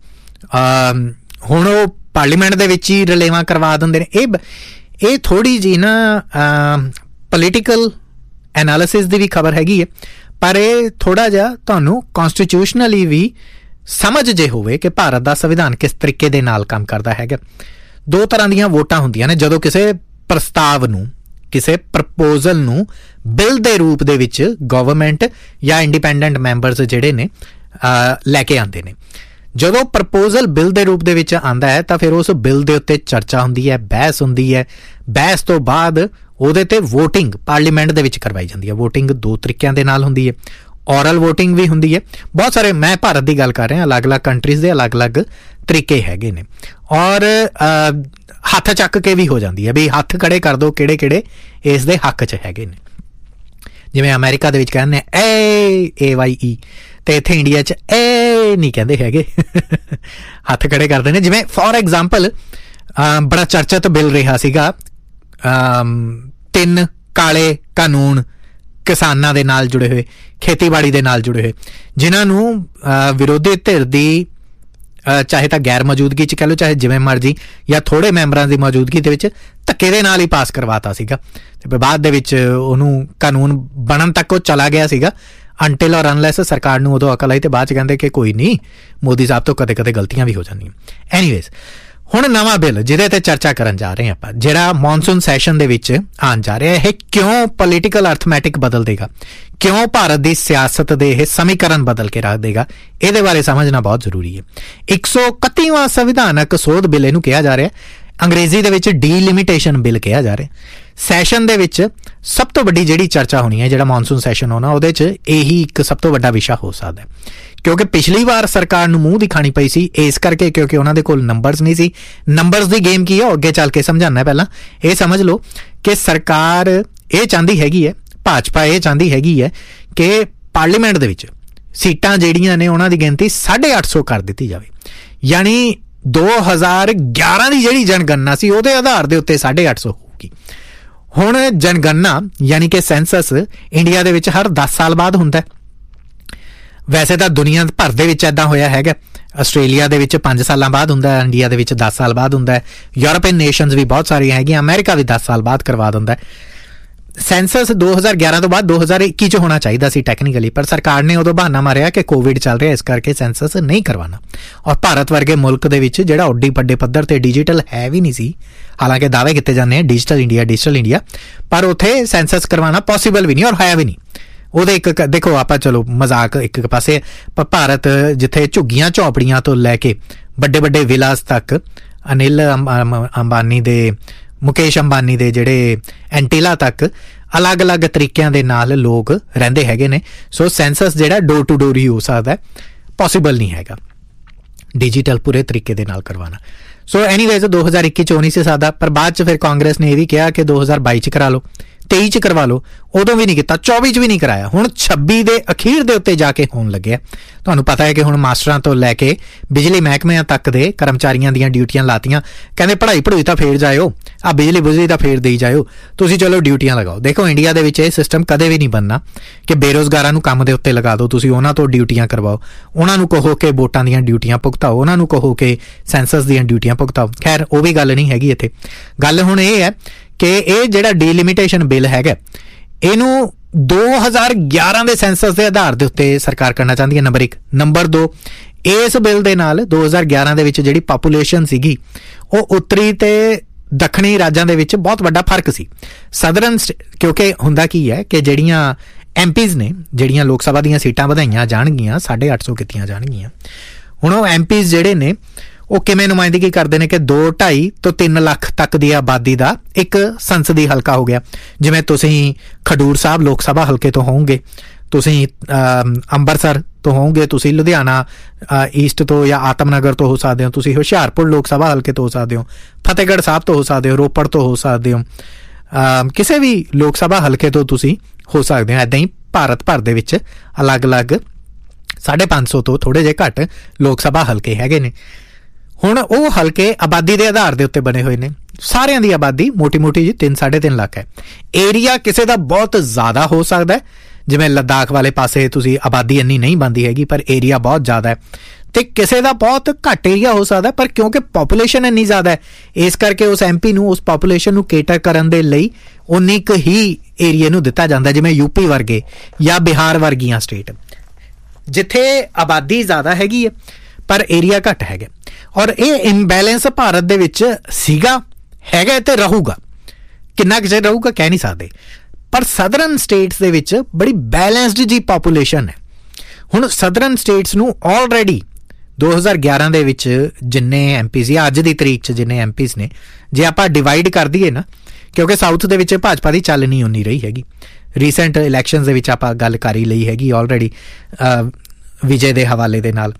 ਹੁਣ ਉਹ ਪਾਰਲੀਮੈਂਟ ਦੇ ਵਿੱਚ ਹੀ ਰਲੇਵਾਂ ਕਰਵਾ ਦਿੰਦੇ ਨੇ। ਇਹ ਇਹ ਥੋੜ੍ਹੀ ਜਿਹੀ ਨਾ ਪੋਲੀਟੀਕਲ ਐਨਾਲਿਸਿਸ ਦੀ ਵੀ ਖਬਰ ਹੈਗੀ ਹੈ, ਪਰ ਇਹ ਥੋੜ੍ਹਾ ਜਿਹਾ ਤੁਹਾਨੂੰ ਕੌਨਸਟੀਟਿਊਸ਼ਨਲੀ ਵੀ ਸਮਝ ਜੇ ਹੋਵੇ ਕਿ ਭਾਰਤ ਦਾ ਸੰਵਿਧਾਨ ਕਿਸ ਤਰੀਕੇ ਦੇ ਨਾਲ ਕੰਮ ਕਰਦਾ ਹੈਗਾ। ਦੋ ਤਰ੍ਹਾਂ ਦੀਆਂ ਵੋਟਾਂ ਹੁੰਦੀਆਂ ਨੇ ਜਦੋਂ ਕਿਸੇ ਪ੍ਰਸਤਾਵ ਨੂੰ, ਕਿਸੇ ਪ੍ਰਪੋਜ਼ਲ ਨੂੰ ਬਿੱਲ ਦੇ ਰੂਪ ਦੇ ਵਿੱਚ ਗਵਰਨਮੈਂਟ ਜਾਂ ਇੰਡੀਪੈਂਡੈਂਟ ਮੈਂਬਰਸ ਜਿਹੜੇ ਨੇ ਲੈ ਕੇ ਆਉਂਦੇ ਨੇ। ਜਦੋਂ ਪ੍ਰਪੋਜ਼ਲ ਬਿੱਲ ਦੇ ਰੂਪ ਦੇ ਵਿੱਚ ਆਉਂਦਾ ਹੈ ਤਾਂ ਫਿਰ ਉਸ ਬਿੱਲ ਦੇ ਉੱਤੇ ਚਰਚਾ ਹੁੰਦੀ ਹੈ, ਬਹਿਸ ਹੁੰਦੀ ਹੈ। ਬਹਿਸ ਤੋਂ ਬਾਅਦ ਉਹਦੇ ਤੇ ਵੋਟਿੰਗ ਪਾਰਲੀਮੈਂਟ ਦੇ ਵਿੱਚ ਕਰਵਾਈ ਜਾਂਦੀ ਹੈ। ਵੋਟਿੰਗ ਦੋ ਤਰੀਕਿਆਂ ਦੇ ਨਾਲ ਹੁੰਦੀ ਹੈ, ਔਰਲ ਵੋਟਿੰਗ ਵੀ ਹੁੰਦੀ ਹੈ। ਬਹੁਤ ਸਾਰੇ, ਮੈਂ ਭਾਰਤ ਦੀ ਗੱਲ ਕਰ ਰਿਹਾ, ਅਲੱਗ-ਅਲੱਗ ਕੰਟਰੀਜ਼ ਦੇ ਅਲੱਗ-ਅਲੱਗ ਤਰੀਕੇ ਹੈਗੇ ਨੇ ਔਰ ਹੱਥ ਚੱਕ ਕੇ ਵੀ ਹੋ ਜਾਂਦੀ ਹੈ ਵੀ ਹੱਥ ਖੜੇ ਕਰ ਦਿਓ ਕਿਹੜੇ ਕਿਹੜੇ ਇਸ ਦੇ ਹੱਕ 'ਚ ਹੈਗੇ ਨੇ। ਜਿਵੇਂ ਅਮਰੀਕਾ ਦੇ ਵਿੱਚ ਕਹਿੰਦੇ ਏ ਏ ਵਾਈ ਈ, ਤੇ ਇੱਥੇ ਇੰਡੀਆ 'ਚ ਏ ਨਹੀਂ ਕਹਿੰਦੇ ਹੈਗੇ, ਹੱਥ ਖੜੇ ਕਰਦੇ ਨੇ। ਜਿਵੇਂ ਫੋਰ ਐਗਜ਼ਾਮਪਲ ਬੜਾ ਚਰਚਿਤ ਬਿੱਲ ਰਿਹਾ ਸੀਗਾ ਤਿੰਨ ਕਾਲੇ ਕਾਨੂੰਨ ਕਿਸਾਨਾਂ ਦੇ ਨਾਲ ਜੁੜੇ ਹੋਏ, ਖੇਤੀਬਾੜੀ ਦੇ ਨਾਲ ਜੁੜੇ ਹੋਏ, ਜਿਨ੍ਹਾਂ ਨੂੰ ਵਿਰੋਧੀ ਧਿਰ ਦੀ ਚਾਹੇ ਤਾਂ ਗੈਰ ਮੌਜੂਦਗੀ 'ਚ ਕਹਿ ਲਓ, ਚਾਹੇ ਜਿਵੇਂ ਮਰਜ਼ੀ, ਜਾਂ ਥੋੜ੍ਹੇ ਮੈਂਬਰਾਂ ਦੀ ਮੌਜੂਦਗੀ ਦੇ ਵਿੱਚ ਧੱਕੇ ਦੇ ਨਾਲ ਹੀ ਪਾਸ ਕਰਵਾਤਾ ਸੀਗਾ। ਤੇ ਬਾਅਦ ਦੇ ਵਿੱਚ ਉਹਨੂੰ ਕਾਨੂੰਨ ਬਣਨ ਤੱਕ ਉਹ ਚਲਾ ਗਿਆ ਸੀਗਾ ਅੰਟਿਲ ਔਰ ਅਨਲੈਸ ਸਰਕਾਰ ਨੂੰ ਉਦੋਂ ਅਕਲ ਆਈ ਤੇ ਬਾਅਦ 'ਚ ਕਹਿੰਦੇ ਕਿ ਕੋਈ ਨਹੀਂ, ਮੋਦੀ ਸਾਹਿਬ ਤੋਂ ਕਦੇ ਕਦੇ ਗਲਤੀਆਂ ਵੀ ਹੋ ਜਾਂਦੀਆਂ। ਐਨੀਵੇਜ਼, ਹੁਣ ਨਵਾਂ ਬਿੱਲ ਜਿਹਦੇ ਤੇ ਚਰਚਾ ਕਰਨ ਜਾ ਰਹੇ ਆਪਾਂ, ਜਿਹੜਾ ਮੌਨਸੂਨ ਸੈਸ਼ਨ ਦੇ ਵਿੱਚ ਆਉਣ ਜਾ ਰਿਹਾ, ਇਹ ਕਿਉਂ ਪੋਲੀਟੀਕਲ ਅਰਥਮੈਟਿਕ ਬਦਲ ਦੇਗਾ, ਕਿਉਂ ਭਾਰਤ ਦੀ ਸਿਆਸਤ ਦੇ ਇਹ ਸਮੀਕਰਨ ਬਦਲ ਕੇ ਰੱਖ ਦੇਗਾ, ਇਹਦੇ ਬਾਰੇ ਸਮਝਣਾ ਬਹੁਤ ਜ਼ਰੂਰੀ ਹੈ। ਇੱਕ ਸੌ ਇਕੱਤੀਵਾਂ ਸੰਵਿਧਾਨਕ ਸੋਧ ਬਿੱਲ ਇਹਨੂੰ ਕਿਹਾ ਜਾ ਰਿਹਾ, ਅੰਗਰੇਜ਼ੀ ਦੇ ਵਿੱਚ ਡੀਲਿਮਿਟੇਸ਼ਨ ਬਿੱਲ ਕਿਹਾ ਜਾ ਰਿਹਾ। ਸੈਸ਼ਨ ਦੇ ਵਿੱਚ ਸਭ ਤੋਂ ਵੱਡੀ ਜਿਹੜੀ ਚਰਚਾ ਹੋਣੀ ਹੈ, ਜਿਹੜਾ ਮੌਨਸੂਨ ਸੈਸ਼ਨ ਹੋਣਾ, ਉਹਦੇ 'ਚ ਇਹੀ ਇੱਕ ਸਭ ਤੋਂ ਵੱਡਾ ਵਿਸ਼ਾ ਹੋ ਸਕਦਾ ਹੈ, ਕਿਉਂਕਿ ਪਿਛਲੀ ਵਾਰ ਸਰਕਾਰ ਨੂੰ ਮੂੰਹ ਦਿਖਾਣੀ ਪਈ ਸੀ ਇਸ ਕਰਕੇ, ਕਿਉਂਕਿ ਉਹਨਾਂ ਦੇ ਕੋਲ ਨੰਬਰਸ ਨਹੀਂ ਸੀ। ਨੰਬਰਸ ਦੀ ਗੇਮ ਕੀ ਹੈ ਉਹ ਅੱਗੇ ਚੱਲ ਕੇ ਸਮਝਾਉਣਾ। ਪਹਿਲਾਂ ਇਹ ਸਮਝ ਲਓ ਕਿ ਸਰਕਾਰ ਇਹ ਚਾਹੁੰਦੀ ਹੈਗੀ ਹੈ, ਭਾਜਪਾ ਇਹ ਚਾਹੁੰਦੀ ਹੈਗੀ ਹੈ ਕਿ ਪਾਰਲੀਮੈਂਟ ਦੇ ਵਿੱਚ ਸੀਟਾਂ ਜਿਹੜੀਆਂ ਨੇ ਉਹਨਾਂ ਦੀ ਗਿਣਤੀ ਸਾਢੇ ਅੱਠ ਸੌ ਕਰ ਦਿੱਤੀ ਜਾਵੇ। ਯਾਨੀ ਦੋ ਹਜ਼ਾਰ ਗਿਆਰਾਂ ਦੀ ਜਿਹੜੀ ਜਨਗਣਨਾ ਸੀ ਉਹਦੇ ਆਧਾਰ ਦੇ ਉੱਤੇ ਸਾਢੇ ਅੱਠ ਸੌ ਹੋਊਗੀ। ਹੁਣ ਜਨਗਣਨਾ ਯਾਨੀ ਕਿ ਸੈਂਸਸ ਇੰਡੀਆ ਦੇ ਵਿੱਚ ਹਰ ਦਸ ਸਾਲ ਬਾਅਦ ਹੁੰਦਾ। ਵੈਸੇ ਤਾਂ ਦੁਨੀਆ ਭਰ ਦੇ ਵਿੱਚ ਇੱਦਾਂ ਹੋਇਆ ਹੈਗਾ, ਆਸਟ੍ਰੇਲੀਆ ਦੇ ਵਿੱਚ ਪੰਜ ਸਾਲਾਂ ਬਾਅਦ ਹੁੰਦਾ, ਇੰਡੀਆ ਦੇ ਵਿੱਚ ਦਸ ਸਾਲ ਬਾਅਦ ਹੁੰਦਾ, ਯੂਰਪੀਅਨ ਨੇਸ਼ਨਸ ਵੀ ਬਹੁਤ ਸਾਰੀਆਂ ਹੈਗੀਆਂ, ਅਮਰੀਕਾ ਵੀ ਦਸ ਸਾਲ ਬਾਅਦ ਕਰਵਾ ਦਿੰਦਾ। ਸੈਂਸਸ ਦੋ ਹਜ਼ਾਰ ਗਿਆਰਾਂ ਤੋਂ ਬਾਅਦ ਦੋ ਹਜ਼ਾਰ ਇੱਕੀ 'ਚ ਹੋਣਾ ਚਾਹੀਦਾ ਸੀ ਟੈਕਨੀਕਲੀ, ਪਰ ਸਰਕਾਰ ਨੇ ਉਦੋਂ ਬਹਾਨਾ ਮਾਰਿਆ ਕਿ ਕੋਵਿਡ ਚੱਲ ਰਿਹਾ, ਇਸ ਕਰਕੇ ਸੈਂਸਸ ਨਹੀਂ ਕਰਵਾਉਣਾ। ਔਰ ਭਾਰਤ ਵਰਗੇ ਮੁਲਕ ਦੇ ਵਿੱਚ ਜਿਹੜਾ ਓਡੀ ਵੱਡੇ ਪੱਧਰ ਤੇ ਡਿਜੀਟਲ ਹੈ ਵੀ ਨਹੀਂ ਸੀ, ਹਾਲਾਂਕਿ ਦਾਅਵੇ ਕੀਤੇ ਜਾਂਦੇ ਆ ਡਿਜੀਟਲ ਇੰਡੀਆ ਡਿਜੀਟਲ ਇੰਡੀਆ, ਪਰ ਉੱਥੇ ਸੈਂਸਸ ਕਰਵਾਉਣਾ ਪੋਸੀਬਲ ਵੀ ਨਹੀਂ ਔਰ ਹੈ ਵੀ ਨਹੀਂ। ਉਹਦੇ ਇੱਕ ਦੇਖੋ, ਆਪਾਂ ਚਲੋ ਮਜ਼ਾਕ ਇੱਕ ਪਾਸੇ, ਪਰ ਭਾਰਤ ਜਿੱਥੇ ਝੁੱਗੀਆਂ ਝੌਂਪੜੀਆਂ ਤੋਂ ਲੈ ਕੇ ਵੱਡੇ ਵੱਡੇ ਵਿਲਾਸ ਤੱਕ, ਅਨਿਲ ਅੰਬਾਨੀ ਦੇ, ਮੁਕੇਸ਼ ਅੰਬਾਨੀ ਦੇ ਜਿਹੜੇ ਐਂਟੀਲਾ ਤੱਕ ਅਲੱਗ-ਅਲੱਗ ਤਰੀਕਿਆਂ ਦੇ ਨਾਲ ਲੋਕ ਰਹਿੰਦੇ ਹੈਗੇ ਨੇ। ਸੋ ਸੈਂਸਸ ਜਿਹੜਾ ਡੋਰ ਟੂ ਡੋਰ ਹੀ ਹੋ ਸਕਦਾ, ਪੋਸੀਬਲ ਨਹੀਂ ਹੈਗਾ ਡਿਜੀਟਲ ਪੂਰੇ ਤਰੀਕੇ ਦੇ ਨਾਲ ਕਰਵਾਉਣਾ। ਸੋ ਐਨੀਵੇਜ਼ ਦੋ ਹਜ਼ਾਰ ਇੱਕੀ 'ਚ ਹੋ ਨਹੀਂ ਸੀ ਸਕਦਾ, ਪਰ ਬਾਅਦ 'ਚ ਫਿਰ ਕਾਂਗਰਸ ਨੇ ਇਹ ਵੀ ਕਿਹਾ ਕਿ ਦੋ ਹਜ਼ਾਰ ਬਾਈ 'ਚ ਕਰਾ ਲਓ, ਤੇਈ 'ਚ ਕਰਵਾ ਲਓ, ਉਦੋਂ ਵੀ ਨਹੀਂ ਕੀਤਾ, ਚੌਵੀ 'ਚ ਵੀ ਨਹੀਂ ਕਰਾਇਆ। ਹੁਣ ਛੱਬੀ ਦੇ ਅਖੀਰ ਦੇ ਉੱਤੇ ਜਾ ਕੇ ਹੋਣ ਲੱਗਿਆ। ਤੁਹਾਨੂੰ ਪਤਾ ਹੈ ਕਿ ਹੁਣ ਮਾਸਟਰਾਂ ਤੋਂ ਲੈ ਕੇ ਬਿਜਲੀ ਮਹਿਕਮਿਆਂ ਤੱਕ ਦੇ ਕਰਮਚਾਰੀਆਂ ਦੀਆਂ ਡਿਊਟੀਆਂ ਲਾਤੀਆਂ, ਕਹਿੰਦੇ ਪੜ੍ਹਾਈ ਪੜ੍ਹਾਈ ਤਾਂ ਫੇਰ ਜਾਇਓ, ਆ ਬਿਜਲੀ ਬੁਜਲੀ ਤਾਂ ਫੇਰ ਦੇਈ ਜਾਇਓ, ਤੁਸੀਂ ਚਲੋ ਡਿਊਟੀਆਂ ਲਗਾਓ। ਦੇਖੋ ਇੰਡੀਆ ਦੇ ਵਿੱਚ ਇਹ ਸਿਸਟਮ ਕਦੇ ਵੀ ਨਹੀਂ ਬਣਨਾ ਕਿ ਬੇਰੁਜ਼ਗਾਰਾਂ ਨੂੰ ਕੰਮ ਦੇ ਉੱਤੇ ਲਗਾ ਦਿਓ, ਤੁਸੀਂ ਉਹਨਾਂ ਤੋਂ ਡਿਊਟੀਆਂ ਕਰਵਾਓ, ਉਹਨਾਂ ਨੂੰ ਕਹੋ ਕਿ ਵੋਟਾਂ ਦੀਆਂ ਡਿਊਟੀਆਂ ਭੁਗਤਾਓ, ਉਹਨਾਂ ਨੂੰ ਕਹੋ ਕਿ ਸੈਂਸਸ ਦੀਆਂ ਡਿਊਟੀਆਂ ਭੁਗਤਾਓ। ਖੈਰ ਉਹ ਵੀ ਗੱਲ ਨਹੀਂ ਹੈਗੀ ਇੱਥੇ। ਗੱਲ ਹੁਣ ਇਹ ਹੈ ਕਿ ਇਹ ਜਿਹੜਾ ਡੀਲਿਮਿਟੇਸ਼ਨ ਬਿੱਲ ਹੈਗਾ, ਇਹਨੂੰ ਦੋ ਹਜ਼ਾਰ ਗਿਆਰਾਂ ਦੇ ਸੈਂਸਸ ਦੇ ਆਧਾਰ ਦੇ ਉੱਤੇ ਸਰਕਾਰ ਕਰਨਾ ਚਾਹੁੰਦੀ ਹੈ, ਨੰਬਰ ਇੱਕ। ਨੰਬਰ ਦੋ, ਇਸ ਬਿੱਲ ਦੇ ਨਾਲ ਦੋ ਹਜ਼ਾਰ ਗਿਆਰਾਂ ਦੇ ਵਿੱਚ ਜਿਹੜੀ ਪਾਪੂਲੇਸ਼ਨ ਸੀਗੀ ਉਹ ਉੱਤਰੀ ਤੇ ਦੱਖਣੀ ਰਾਜਾਂ ਦੇ ਵਿੱਚ ਬਹੁਤ ਵੱਡਾ ਫਰਕ ਸੀ। ਸਦਰਨ, ਕਿਉਂਕਿ ਹੁੰਦਾ ਕੀ ਹੈ ਕਿ ਜਿਹੜੀਆਂ ਐਮਪੀਜ਼ ਨੇ, ਜਿਹੜੀਆਂ ਲੋਕ ਸਭਾ ਦੀਆਂ ਸੀਟਾਂ ਵਧਾਈਆਂ ਜਾਣਗੀਆਂ, ਸਾਢੇ ਅੱਠ ਸੌ ਕੀਤੀਆਂ ਜਾਣਗੀਆਂ। ਹੁਣ ਉਹ ਐਮਪੀਜ਼ ਜਿਹੜੇ ਨੇ ਉਹ ਕਿਵੇਂ ਨੁਮਾਇੰਦਗੀ ਕਰਦੇ ਨੇ ਕਿ ਦੋ ਢਾਈ ਤੋਂ ਤਿੰਨ ਲੱਖ ਤੱਕ ਦੀ ਆਬਾਦੀ ਦਾ ਇੱਕ ਸੰਸਦੀ ਹਲਕਾ ਹੋ ਗਿਆ। ਜਿਵੇਂ ਤੁਸੀਂ ਖਡੂਰ ਸਾਹਿਬ ਲੋਕ ਸਭਾ ਹਲਕੇ ਤੋਂ ਹੋਵੋਗੇ, ਤੁਸੀਂ ਅੰਮ੍ਰਿਤਸਰ ਤੋਂ ਹੋਵੋਗੇ, ਤੁਸੀਂ ਲੁਧਿਆਣਾ ਈਸਟ ਤੋਂ ਜਾਂ ਆਤਮਨਗਰ ਤੋਂ ਹੋ ਸਕਦੇ ਹੋ, ਤੁਸੀਂ ਹੁਸ਼ਿਆਰਪੁਰ ਲੋਕ ਸਭਾ ਹਲਕੇ ਤੋਂ ਹੋ ਸਕਦੇ ਹੋ, ਫਤਿਹਗੜ੍ਹ ਸਾਹਿਬ ਤੋਂ ਹੋ ਸਕਦੇ ਹੋ, ਰੋਪੜ ਤੋਂ ਹੋ ਸਕਦੇ ਹੋ, ਕਿਸੇ ਵੀ ਲੋਕ ਸਭਾ ਹਲਕੇ ਤੋਂ ਤੁਸੀਂ ਹੋ ਸਕਦੇ ਹੋ। ਇੱਦਾਂ ਹੀ ਭਾਰਤ ਭਰ ਦੇ ਵਿੱਚ ਅਲੱਗ-ਅਲੱਗ ਸਾਢੇ ਪੰਜ ਸੌ ਤੋਂ ਥੋੜ੍ਹੇ ਜਿਹੇ ਘੱਟ ਲੋਕ ਸਭਾ ਹਲਕੇ ਹੈਗੇ ਨੇ। ਹੁਣ ਉਹ ਹਲਕੇ ਆਬਾਦੀ ਦੇ ਆਧਾਰ ਦੇ ਉੱਤੇ ਬਣੇ ਹੋਏ ਨੇ। ਸਾਰਿਆਂ ਦੀ ਆਬਾਦੀ ਮੋਟੀ ਮੋਟੀ ਜੀ ਤਿੰਨ ਸਾਢੇ ਤਿੰਨ ਲੱਖ ਹੈ। ਏਰੀਆ ਕਿਸੇ ਦਾ ਬਹੁਤ ਜ਼ਿਆਦਾ ਹੋ ਸਕਦਾ ਹੈ, ਜਿਵੇਂ ਲੱਦਾਖ ਵਾਲੇ ਪਾਸੇ ਤੁਸੀਂ ਆਬਾਦੀ ਇੰਨੀ ਨਹੀਂ ਬਣਦੀ ਹੈਗੀ, ਪਰ ਏਰੀਆ ਬਹੁਤ ਜ਼ਿਆਦਾ ਹੈ, ਤੇ ਕਿਸੇ ਦਾ ਬਹੁਤ ਘੱਟ ਏਰੀਆ ਹੋ ਸਕਦਾ, ਪਰ ਕਿਉਂਕਿ ਪਾਪੂਲੇਸ਼ਨ ਇੰਨੀ ਜ਼ਿਆਦਾ ਹੈ ਇਸ ਕਰਕੇ ਉਸ ਐਮਪੀ ਨੂੰ ਉਸ ਪਾਪੂਲੇਸ਼ਨ ਨੂੰ ਕੇਟਰ ਕਰਨ ਦੇ ਲਈ ਉਨੀ ਕੁ ਹੀ ਏਰੀਏ ਨੂੰ ਦਿੱਤਾ ਜਾਂਦਾ। ਜਿਵੇਂ ਯੂਪੀ ਵਰਗੇ ਜਾਂ ਬਿਹਾਰ ਵਰਗੀਆਂ ਸਟੇਟ ਜਿੱਥੇ ਆਬਾਦੀ ਜ਼ਿਆਦਾ ਹੈਗੀ ਹੈ ਪਰ ਏਰੀਆ ਘੱਟ ਹੈਗਾ, ਔਰ ਇਹ ਇੰਬੈਲੈਂਸ ਭਾਰਤ ਦੇ ਵਿੱਚ ਸੀਗਾ, ਹੈਗਾ ਤੇ ਰਹੂਗਾ। ਕਿੰਨਾ ਕੁ ਚਿਰ ਰਹੂਗਾ ਕਹਿ ਨਹੀਂ ਸਕਦੇ, ਪਰ ਸਦਰਨ ਸਟੇਟਸ ਦੇ ਵਿੱਚ ਬੜੀ ਬੈਲੈਂਸਡ ਜੀ ਪਾਪੂਲੇਸ਼ਨ ਹੈ। ਹੁਣ ਸਦਰਨ ਸਟੇਟਸ ਨੂੰ ਆਲਰੇਡੀ ਦੋ ਹਜ਼ਾਰ ਗਿਆਰਾਂ ਦੇ ਵਿੱਚ ਜਿੰਨੇ ਐਮਪੀਜ਼ ਜਾਂ ਅੱਜ ਦੀ ਤਰੀਕ 'ਚ ਜਿੰਨੇ ਐਮਪੀਜ਼ ਨੇ, ਜੇ ਆਪਾਂ ਡਿਵਾਈਡ ਕਰ ਦਈਏ ਨਾ, ਕਿਉਂਕਿ ਸਾਊਥ ਦੇ ਵਿੱਚ ਭਾਜਪਾ ਦੀ ਚੱਲ ਨਹੀਂ ਉਨੀ ਰਹੀ ਹੈਗੀ। ਰੀਸੈਂਟ ਇਲੈਕਸ਼ਨਸ ਦੇ ਵਿੱਚ ਆਪਾਂ ਗੱਲ ਕਰ ਹੀ ਲਈ ਹੈਗੀ ਆਲਰੇਡੀ ਵਿਜੇ ਦੇ ਹਵਾਲੇ ਦੇ ਨਾਲ,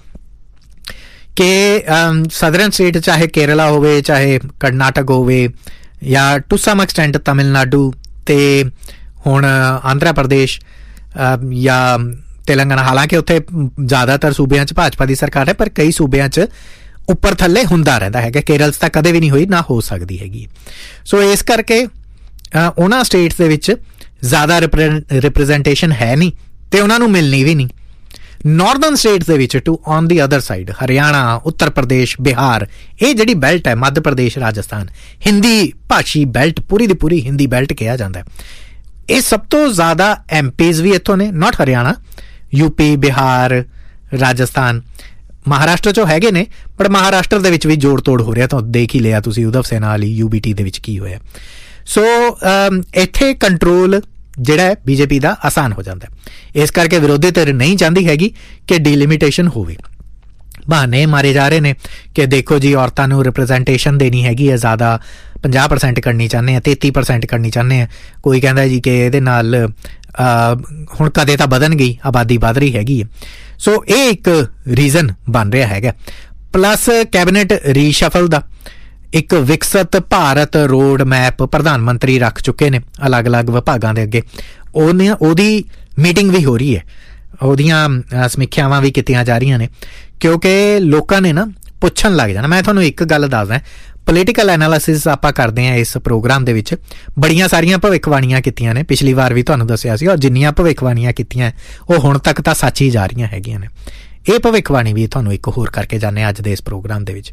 ਕਿ ਸਦਰਨ ਸਟੇਟ ਚਾਹੇ ਕੇਰਲਾ ਹੋਵੇ, ਚਾਹੇ ਕਰਨਾਟਕ ਹੋਵੇ, ਜਾਂ ਟੂ ਸਮ ਐਕਸਟੈਂਟ ਤਮਿਲਨਾਡੂ, ਤੇ ਹੁਣ ਆਂਧਰਾ ਪ੍ਰਦੇਸ਼ ਜਾਂ ਤੇਲੰਗਾਨਾ, ਹਾਲਾਂਕਿ ਉੱਥੇ ਜ਼ਿਆਦਾਤਰ ਸੂਬਿਆਂ 'ਚ ਭਾਜਪਾ ਦੀ ਸਰਕਾਰ ਹੈ, ਪਰ ਕਈ ਸੂਬਿਆਂ 'ਚ ਉੱਪਰ ਥੱਲੇ ਹੁੰਦਾ ਰਹਿੰਦਾ ਹੈਗਾ। ਕੇਰਲ 'ਚ ਤਾਂ ਕਦੇ ਵੀ ਨਹੀਂ ਹੋਈ, ਨਾ ਹੋ ਸਕਦੀ ਹੈਗੀ। ਸੋ ਇਸ ਕਰਕੇ ਉਹਨਾਂ ਸਟੇਟਸ ਦੇ ਵਿੱਚ ਜ਼ਿਆਦਾ ਰਿਪਰੈਜ਼ੈਂਟੇਸ਼ਨ ਹੈ ਨਹੀਂ ਤੇ ਉਹਨਾਂ ਨੂੰ ਮਿਲਣੀ ਵੀ ਨਹੀਂ। ਨਾਰਦਰਨ ਸਟੇਟਸ ਦੇ ਵਿੱਚ to on the other side Haryana, Uttar Pradesh, Bihar, ਇਹ ਜਿਹੜੀ ਬੈਲਟ ਹੈ, ਮੱਧ ਪ੍ਰਦੇਸ਼, ਰਾਜਸਥਾਨ, ਹਿੰਦੀ ਭਾਸ਼ੀ ਬੈਲਟ, ਪੂਰੀ ਦੀ ਪੂਰੀ ਹਿੰਦੀ ਬੈਲਟ ਕਿਹਾ ਜਾਂਦਾ ਹੈ। ਇਹ ਸਭ ਤੋਂ ਜ਼ਿਆਦਾ ਐਮਪੀਜ਼ ਵੀ ਇੱਥੋਂ ਨੇ, ਨਾਟ ਹਰਿਆਣਾ, ਯੂਪੀ, ਬਿਹਾਰ, ਰਾਜਸਥਾਨ, ਮਹਾਰਾਸ਼ਟਰ 'ਚੋਂ ਹੈਗੇ ਨੇ, ਪਰ ਮਹਾਰਾਸ਼ਟਰ ਦੇ ਵਿੱਚ ਵੀ ਜੋੜ ਤੋੜ ਹੋ ਰਿਹਾ। ਤਾਂ ਦੇਖ ਹੀ ਲਿਆ ਤੁਸੀਂ ਉਧਵ ਸੈਨਾ ਵਾਲੀ ਯੂ ਬੀ ਟੀ ਦੇ ਵਿੱਚ ਕੀ ਹੋਇਆ। ਸੋ ਇੱਥੇ ਕੰਟਰੋਲ ਜਿਹੜਾ ਹੈ ਬੀਜੇਪੀ ਦਾ ਆਸਾਨ ਹੋ ਜਾਂਦਾ। ਇਸ ਕਰਕੇ ਵਿਰੋਧੀ ਧਿਰ ਨਹੀਂ ਚਾਹੁੰਦੀ ਹੈਗੀ ਕਿ ਡੀਲਿਮੀਟੇਸ਼ਨ ਹੋਵੇ। ਬਹਾਨੇ ਮਾਰੇ ਜਾ ਰਹੇ ਨੇ ਕਿ ਦੇਖੋ ਜੀ ਔਰਤਾਂ ਨੂੰ ਰਿਪਰੈਜ਼ੈਂਟੇਸ਼ਨ ਦੇਣੀ ਹੈਗੀ ਹੈ ਜ਼ਿਆਦਾ, ਪੰਜਾਹ ਪਰਸੈਂਟ ਕਰਨੀ ਚਾਹੁੰਦੇ ਹਾਂ, ਤੇਤੀ ਪਰਸੈਂਟ ਕਰਨੀ ਚਾਹੁੰਦੇ ਹਾਂ। ਕੋਈ ਕਹਿੰਦਾ ਜੀ ਕਿ ਇਹਦੇ ਨਾਲ ਹੁਣ ਕਦੇ ਤਾਂ ਵਧਣ ਗਈ, ਆਬਾਦੀ ਵੱਧ ਰਹੀ ਹੈਗੀ ਹੈ। ਸੋ ਇਹ ਇੱਕ ਰੀਜ਼ਨ ਬਣ ਰਿਹਾ ਹੈਗਾ। ਪਲੱਸ ਕੈਬਨਿਟ ਰੀਸ਼ਫਲ ਦਾ ਇੱਕ ਵਿਕਸਿਤ ਭਾਰਤ ਰੋਡ ਮੈਪ ਪ੍ਰਧਾਨ ਮੰਤਰੀ ਰੱਖ ਚੁੱਕੇ ਨੇ ਅਲੱਗ-ਅਲੱਗ ਵਿਭਾਗਾਂ ਦੇ ਅੱਗੇ। ਉਹਨੇ ਉਹਦੀ ਮੀਟਿੰਗ ਵੀ ਹੋ ਰਹੀ ਹੈ, ਉਹਦੀਆਂ ਸਮੀਖਿਆਵਾਂ ਵੀ ਕੀਤੀਆਂ ਜਾ ਰਹੀਆਂ ਨੇ, ਕਿਉਂਕਿ ਲੋਕਾਂ ਨੇ ਨਾ ਪੁੱਛਣ ਲੱਗ ਜਾਣਾ। ਮੈਂ ਤੁਹਾਨੂੰ ਇੱਕ ਗੱਲ ਦੱਸਦਾ, ਪੋਲੀਟੀਕਲ ਐਨਾਲਿਸਿਸ ਆਪਾਂ ਕਰਦੇ ਹਾਂ ਇਸ ਪ੍ਰੋਗਰਾਮ ਦੇ ਵਿੱਚ। ਬੜੀਆਂ ਸਾਰੀਆਂ ਭਵਿੱਖਬਾਣੀਆਂ ਕੀਤੀਆਂ ਨੇ, ਪਿਛਲੀ ਵਾਰ ਵੀ ਤੁਹਾਨੂੰ ਦੱਸਿਆ ਸੀ, ਔਰ ਜਿੰਨੀਆਂ ਭਵਿੱਖਬਾਣੀਆਂ ਕੀਤੀਆਂ ਉਹ ਹੁਣ ਤੱਕ ਤਾਂ ਸੱਚ ਹੀ ਜਾ ਰਹੀਆਂ ਹੈਗੀਆਂ ਨੇ। ਇਹ ਭਵਿੱਖਬਾਣੀ ਵੀ ਤੁਹਾਨੂੰ ਇੱਕ ਹੋਰ ਕਰਕੇ ਜਾਂਦੇ ਅੱਜ ਦੇ ਇਸ ਪ੍ਰੋਗਰਾਮ ਦੇ ਵਿੱਚ।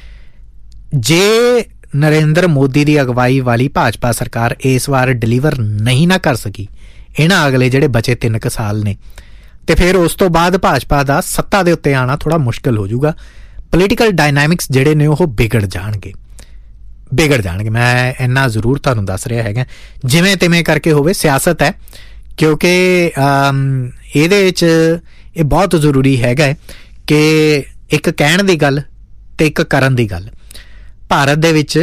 ਜੇ ਨਰਿੰਦਰ ਮੋਦੀ ਦੀ ਅਗਵਾਈ ਵਾਲੀ ਭਾਜਪਾ ਸਰਕਾਰ ਇਸ ਵਾਰ ਡਿਲੀਵਰ ਨਹੀਂ ਨਾ ਕਰ ਸਕੀ ਇਹਨਾਂ ਅਗਲੇ ਜਿਹੜੇ ਬਚੇ ਤਿੰਨ ਕੁ ਸਾਲ ਨੇ, ਤੇ ਫਿਰ ਉਸ ਤੋਂ ਬਾਅਦ ਭਾਜਪਾ ਦਾ ਸੱਤਾ ਦੇ ਉੱਤੇ ਆਉਣਾ ਥੋੜ੍ਹਾ ਮੁਸ਼ਕਿਲ ਹੋ ਜਾਊਗਾ। ਪੋਲੀਟੀਕਲ ਡਾਇਨਾਮਿਕਸ ਜਿਹੜੇ ਨੇ ਉਹ ਵਿਗੜ ਜਾਣਗੇ ਵਿਗੜ ਜਾਣਗੇ ਮੈਂ ਇੰਨਾ ਜ਼ਰੂਰ ਤੁਹਾਨੂੰ ਦੱਸ ਰਿਹਾ ਹੈਗਾ। ਜਿਵੇਂ ਤਿਵੇਂ ਕਰਕੇ ਹੋਵੇ, ਸਿਆਸਤ ਹੈ, ਕਿਉਂਕਿ ਇਹਦੇ ਵਿੱਚ ਇਹ ਬਹੁਤ ਜ਼ਰੂਰੀ ਹੈਗਾ ਕਿ ਇੱਕ ਕਹਿਣ ਦੀ ਗੱਲ ਤੇ ਇੱਕ ਕਰਨ ਦੀ ਗੱਲ। ਭਾਰਤ ਦੇ ਵਿੱਚ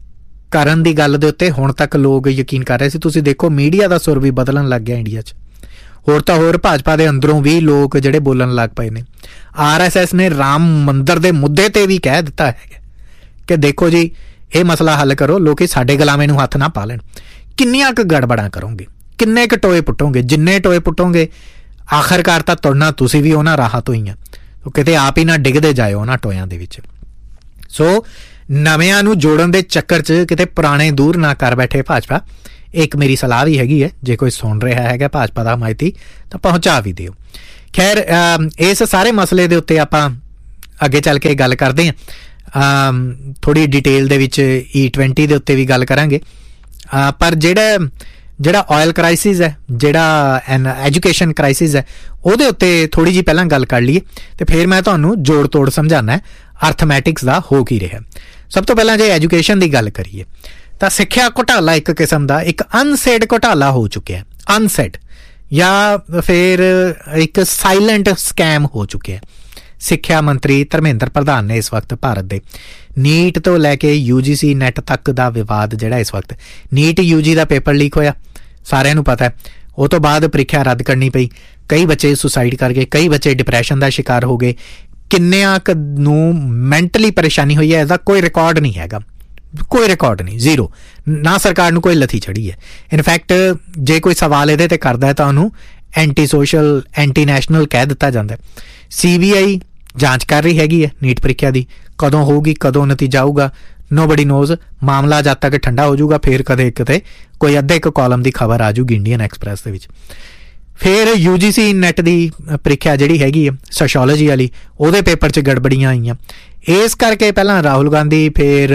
ਕਰਨ ਦੀ ਗੱਲ ਦੇ ਉੱਤੇ ਹੁਣ ਤੱਕ ਲੋਕ ਯਕੀਨ ਕਰ ਰਹੇ ਸੀ। ਤੁਸੀਂ ਦੇਖੋ ਮੀਡੀਆ ਦਾ ਸੁਰ ਵੀ ਬਦਲਣ ਲੱਗ ਗਿਆ ਇੰਡੀਆ 'ਚ। ਹੋਰ ਤਾਂ ਹੋਰ ਭਾਜਪਾ ਦੇ ਅੰਦਰੋਂ ਵੀ ਲੋਕ ਜਿਹੜੇ ਬੋਲਣ ਲੱਗ ਪਏ ਨੇ। ਆਰ ਐਸ ਐਸ ਨੇ ਰਾਮ ਮੰਦਰ ਦੇ ਮੁੱਦੇ ਤੇ ਵੀ ਕਹਿ ਦਿੱਤਾ ਹੈ ਕਿ ਦੇਖੋ ਜੀ ਇਹ ਮਸਲਾ ਹੱਲ ਕਰੋ, ਲੋਕੀ ਸਾਡੇ ਗੁਲਾਮੇ ਨੂੰ ਹੱਥ ਨਾ ਪਾ ਲੈਣ। ਕਿੰਨੀਆਂ ਕੁ ਗੜਬੜਾਂ ਕਰੋਗੇ, ਕਿੰਨੇ ਕੁ ਟੋਏ ਪੁੱਟੋਗੇ? ਜਿੰਨੇ ਟੋਏ ਪੁੱਟੋਗੇ ਆਖਰਕਾਰ ਤਾਂ ਤੁਰਨਾ ਤੁਸੀਂ ਵੀ ਉਹਨਾਂ ਰਾਹਾਂ ਤੋਂ ਹੀ ਆ, ਕਿਤੇ ਆਪ ਹੀ ਨਾ ਡਿੱਗਦੇ ਜਾਇਓ ਉਹਨਾਂ ਟੋਇਆਂ ਦੇ ਵਿੱਚ। ਸੋ ਨਵਿਆਂ ਨੂੰ ਜੋੜਨ ਦੇ ਚੱਕਰ 'ਚ ਕਿਤੇ ਪੁਰਾਣੇ ਦੂਰ ਨਾ ਕਰ ਬੈਠੇ ਭਾਜਪਾ। ਇੱਕ ਮੇਰੀ ਸਲਾਹ ਵੀ ਹੈਗੀ ਹੈ, ਜੇ ਕੋਈ ਸੁਣ ਰਿਹਾ ਹੈਗਾ ਭਾਜਪਾ ਦਾ ਹਮਾਇਤੀ ਤਾਂ ਪਹੁੰਚਾ ਵੀ ਦਿਓ। ਖੈਰ ਇਸ ਸਾਰੇ ਮਸਲੇ ਦੇ ਉੱਤੇ ਆਪਾਂ ਅੱਗੇ ਚੱਲ ਕੇ ਗੱਲ ਕਰਦੇ ਹਾਂ, ਥੋੜ੍ਹੀ ਡਿਟੇਲ ਦੇ ਵਿੱਚ ਈ ਟਵੈਂਟੀ ਦੇ ਉੱਤੇ ਵੀ ਗੱਲ ਕਰਾਂਗੇ। ਪਰ ਜਿਹੜਾ ਜਿਹੜਾ ਆਇਲ ਕ੍ਰਾਈਸਿਸ ਹੈ, ਜਿਹੜਾ ਐਨ ਐਜੂਕੇਸ਼ਨ ਕ੍ਰਾਈਸਿਸ ਹੈ, ਉਹਦੇ ਉੱਤੇ ਥੋੜ੍ਹੀ ਜਿਹੀ ਪਹਿਲਾਂ ਗੱਲ ਕਰ ਲਈਏ ਅਤੇ ਫਿਰ ਮੈਂ ਤੁਹਾਨੂੰ ਜੋੜ ਤੋੜ ਸਮਝਾਉਣਾ ਅਰਥਮੈਟਿਕਸ ਦਾ ਹੋ ਕੀ ਰਿਹਾ। ਸਭ ਤੋਂ ਪਹਿਲਾਂ ਜੇ ਐਜੂਕੇਸ਼ਨ ਦੀ ਗੱਲ ਕਰੀਏ ਤਾਂ ਸਿੱਖਿਆ ਘੁਟਾਲਾ ਇੱਕ ਕਿਸਮ ਦਾ ਇੱਕ ਅਨਸੈਡ ਘੁਟਾਲਾ ਹੋ ਚੁੱਕਿਆ। ਅਨਸੈਡ ਜਾਂ ਫਿਰ ਇੱਕ ਸਾਇਲੈਂਟ ਸਕੈਮ ਹੋ ਚੁੱਕਿਆ। ਸਿੱਖਿਆ ਮੰਤਰੀ ਧਰਮੇਂਦਰ ਪ੍ਰਧਾਨ ਨੇ ਇਸ ਵਕਤ ਭਾਰਤ ਦੇ ਨੀਟ ਤੋਂ ਲੈ ਕੇ ਯੂ ਜੀ ਸੀ ਨੈਟ ਤੱਕ ਦਾ ਵਿਵਾਦ ਜਿਹੜਾ ਇਸ ਵਕਤ, ਨੀਟ ਯੂ ਜੀ ਦਾ ਪੇਪਰ ਲੀਕ ਹੋਇਆ ਸਾਰਿਆਂ ਨੂੰ ਪਤਾ। ਉਹ ਤੋਂ ਬਾਅਦ ਪ੍ਰੀਖਿਆ ਰੱਦ ਕਰਨੀ ਪਈ, ਕਈ ਬੱਚੇ ਸੁਸਾਈਡ ਕਰ ਗਏ, ਕਈ ਬੱਚੇ ਡਿਪਰੈਸ਼ਨ ਦਾ ਸ਼ਿਕਾਰ ਹੋ ਗਏ, ਕਿੰਨਿਆਂ ਕੁ ਨੂੰ ਮੈਂਟਲੀ ਪਰੇਸ਼ਾਨੀ ਹੋਈ ਹੈ। ਇਹਦਾ ਕੋਈ ਰਿਕਾਰਡ ਨਹੀਂ ਹੈਗਾ, ਕੋਈ ਰਿਕਾਰਡ ਨਹੀਂ, ਜ਼ੀਰੋ। ਨਾ ਸਰਕਾਰ ਨੂੰ ਕੋਈ ਲੱਥੀ ਚੜ੍ਹੀ ਹੈ। ਇਨਫੈਕਟ ਜੇ ਕੋਈ ਸਵਾਲ ਇਹਦੇ 'ਤੇ ਕਰਦਾ ਹੈ ਤਾਂ ਉਹਨੂੰ ਐਂਟੀ ਸੋਸ਼ਲ, ਐਂਟੀ ਨੈਸ਼ਨਲ ਕਹਿ ਦਿੱਤਾ ਜਾਂਦਾ। ਸੀ ਬੀ ਆਈ ਜਾਂਚ ਕਰ ਰਹੀ ਹੈਗੀ ਹੈ ਨੀਟ ਪ੍ਰੀਖਿਆ ਦੀ, ਕਦੋਂ ਹੋਊਗੀ, ਕਦੋਂ ਨਤੀਜਾ ਆਊਗਾ, ਨੋਬਡੀ ਨੋਜ਼। ਮਾਮਲਾ ਜਦ ਤੱਕ ਠੰਡਾ ਹੋ ਜਾਊਗਾ ਫਿਰ ਕਦੇ ਕਿਤੇ ਕੋਈ ਅੱਧੇ ਇੱਕ ਕਾਲਮ ਦੀ ਖਬਰ ਆ ਜਾਊਗੀ ਇੰਡੀਅਨ ਐਕਸਪ੍ਰੈਸ ਦੇ ਵਿੱਚ। ਫਿਰ ਯੂ ਜੀ ਸੀ ਨੈਟ ਦੀ ਪ੍ਰੀਖਿਆ ਜਿਹੜੀ ਹੈਗੀ ਹੈ ਸੋਸ਼ੋਲੋਜੀ ਵਾਲੀ, ਉਹਦੇ ਪੇਪਰ 'ਚ ਗੜਬੜੀਆਂ ਆਈਆਂ। ਇਸ ਕਰਕੇ ਪਹਿਲਾਂ ਰਾਹੁਲ ਗਾਂਧੀ, ਫਿਰ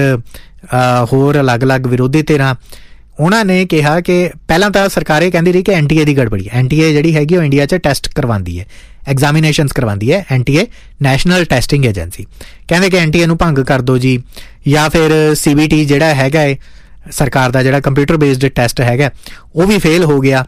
ਹੋਰ ਅਲੱਗ-ਅਲੱਗ ਵਿਰੋਧੀ ਧਿਰਾਂ, ਉਹਨਾਂ ਨੇ ਕਿਹਾ ਕਿ ਪਹਿਲਾਂ ਤਾਂ ਸਰਕਾਰ ਇਹ ਕਹਿੰਦੀ ਰਹੀ ਕਿ ਐਨ ਟੀ ਏ ਦੀ ਗੜਬੜੀ। ਐਨ ਟੀ ਏ ਜਿਹੜੀ ਹੈਗੀ ਉਹ ਇੰਡੀਆ 'ਚ ਟੈਸਟ ਕਰਵਾਉਂਦੀ ਹੈ, ਐਗਜ਼ਾਮੀਨੇਸ਼ਨਸ ਕਰਵਾਉਂਦੀ ਹੈ। ਐਨ ਟੀ ਏ ਨੈਸ਼ਨਲ ਟੈਸਟਿੰਗ ਏਜੰਸੀ, ਕਹਿੰਦੇ ਕਿ ਐਨ ਟੀ ਏ ਨੂੰ ਭੰਗ ਕਰ ਦਿਓ ਜੀ। ਜਾਂ ਫਿਰ ਸੀ ਬੀ ਟੀ ਜਿਹੜਾ ਹੈਗਾ ਹੈ ਸਰਕਾਰ ਦਾ, ਜਿਹੜਾ ਕੰਪਿਊਟਰ ਬੇਸਡ ਟੈਸਟ ਹੈਗਾ, ਉਹ ਵੀ ਫੇਲ ਹੋ ਗਿਆ।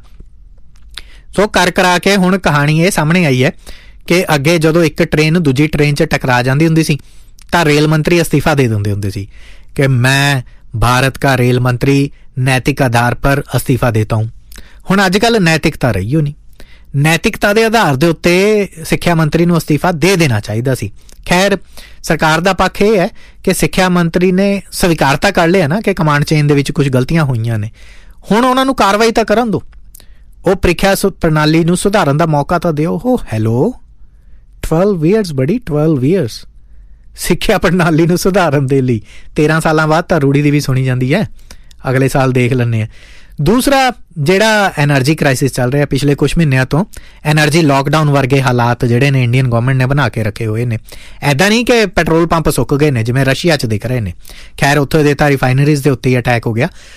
ਸੋ ਕਰ ਕਰਾ ਕੇ ਹੁਣ ਕਹਾਣੀ ਇਹ ਸਾਹਮਣੇ ਆਈ ਹੈ ਕਿ ਅੱਗੇ ਜਦੋਂ ਇੱਕ ਟ੍ਰੇਨ ਦੂਜੀ ਟ੍ਰੇਨ 'ਚ ਟਕਰਾ ਜਾਂਦੀ ਹੁੰਦੀ ਸੀ ਤਾਂ ਰੇਲ ਮੰਤਰੀ ਅਸਤੀਫਾ ਦੇ ਦਿੰਦੇ ਹੁੰਦੇ ਸੀ ਕਿ ਮੈਂ भारत का रेल मंत्री नैतिक आधार पर अस्तीफा देता हूँ। ਹੁਣ ਅੱਜ ਕੱਲ੍ਹ ਨੈਤਿਕਤਾ ਰਹੀ ਹੋ ਨਹੀਂ, ਨੈਤਿਕਤਾ ਦੇ ਆਧਾਰ ਦੇ ਉੱਤੇ ਸਿੱਖਿਆ ਮੰਤਰੀ ਨੂੰ ਅਸਤੀਫਾ ਦੇ ਦੇਣਾ ਚਾਹੀਦਾ ਸੀ। ਖੈਰ ਸਰਕਾਰ ਦਾ ਪੱਖ ਇਹ ਹੈ ਕਿ ਸਿੱਖਿਆ ਮੰਤਰੀ ਨੇ ਸਵੀਕਾਰਤਾ ਕਰ ਲਿਆ ਨਾ ਕਿ ਕਮਾਂਡ ਚੇਨ ਦੇ ਵਿੱਚ ਕੁਝ ਗਲਤੀਆਂ ਹੋਈਆਂ ਨੇ, ਹੁਣ ਉਹਨਾਂ ਨੂੰ ਕਾਰਵਾਈ ਤਾਂ ਕਰਨ ਦਿਓ, ਉਹ ਪ੍ਰੀਖਿਆ ਪ੍ਰਣਾਲੀ ਨੂੰ ਸੁਧਾਰਨ ਦਾ ਮੌਕਾ ਤਾਂ ਦਿਓ। ਉਹ ਹੈਲੋ ਟਵੈਲਵ ਈਅਰਸ ਬੜੀ ਟਵੈਲਵ ਈਅਰਸ ਸਿੱਖਿਆ ਪ੍ਰਣਾਲੀ ਨੂੰ ਸੁਧਾਰਨ ਦੇ ਲਈ ਤੇਰਾਂ ਸਾਲਾਂ ਬਾਅਦ ਤਾਂ ਰੂੜੀ ਦੀ ਵੀ ਸੁਣੀ ਜਾਂਦੀ ਹੈ, ਅਗਲੇ ਸਾਲ ਦੇਖ ਲੈਂਦੇ ਹਾਂ। ਦੂਸਰਾ ਜਿਹੜਾ ਐਨਰਜੀ ਕ੍ਰਾਈਸਿਸ ਚੱਲ ਰਿਹਾ ਪਿਛਲੇ ਕੁਛ ਮਹੀਨਿਆਂ ਤੋਂ, ਐਨਰਜੀ ਲੋਕਡਾਊਨ ਵਰਗੇ ਹਾਲਾਤ ਜਿਹੜੇ ਨੇ ਇੰਡੀਅਨ ਗੌਰਮੈਂਟ ਨੇ ਬਣਾ ਕੇ ਰੱਖੇ ਹੋਏ ਨੇ। ਇੱਦਾਂ ਨਹੀਂ ਕਿ ਪੈਟਰੋਲ ਪੰਪ ਸੁੱਕ ਗਏ ਨੇ ਜਿਵੇਂ ਰਸ਼ੀਆ 'ਚ ਦਿਖ ਰਹੇ ਨੇ, ਖੈਰ ਉੱਥੋਂ ਦੇ ਤਾਂ ਰਿਫਾਈਨਰੀਜ਼ ਦੇ ਉੱਤੇ ਹੀ ਅਟੈਕ ਹੋ ਗਿਆ।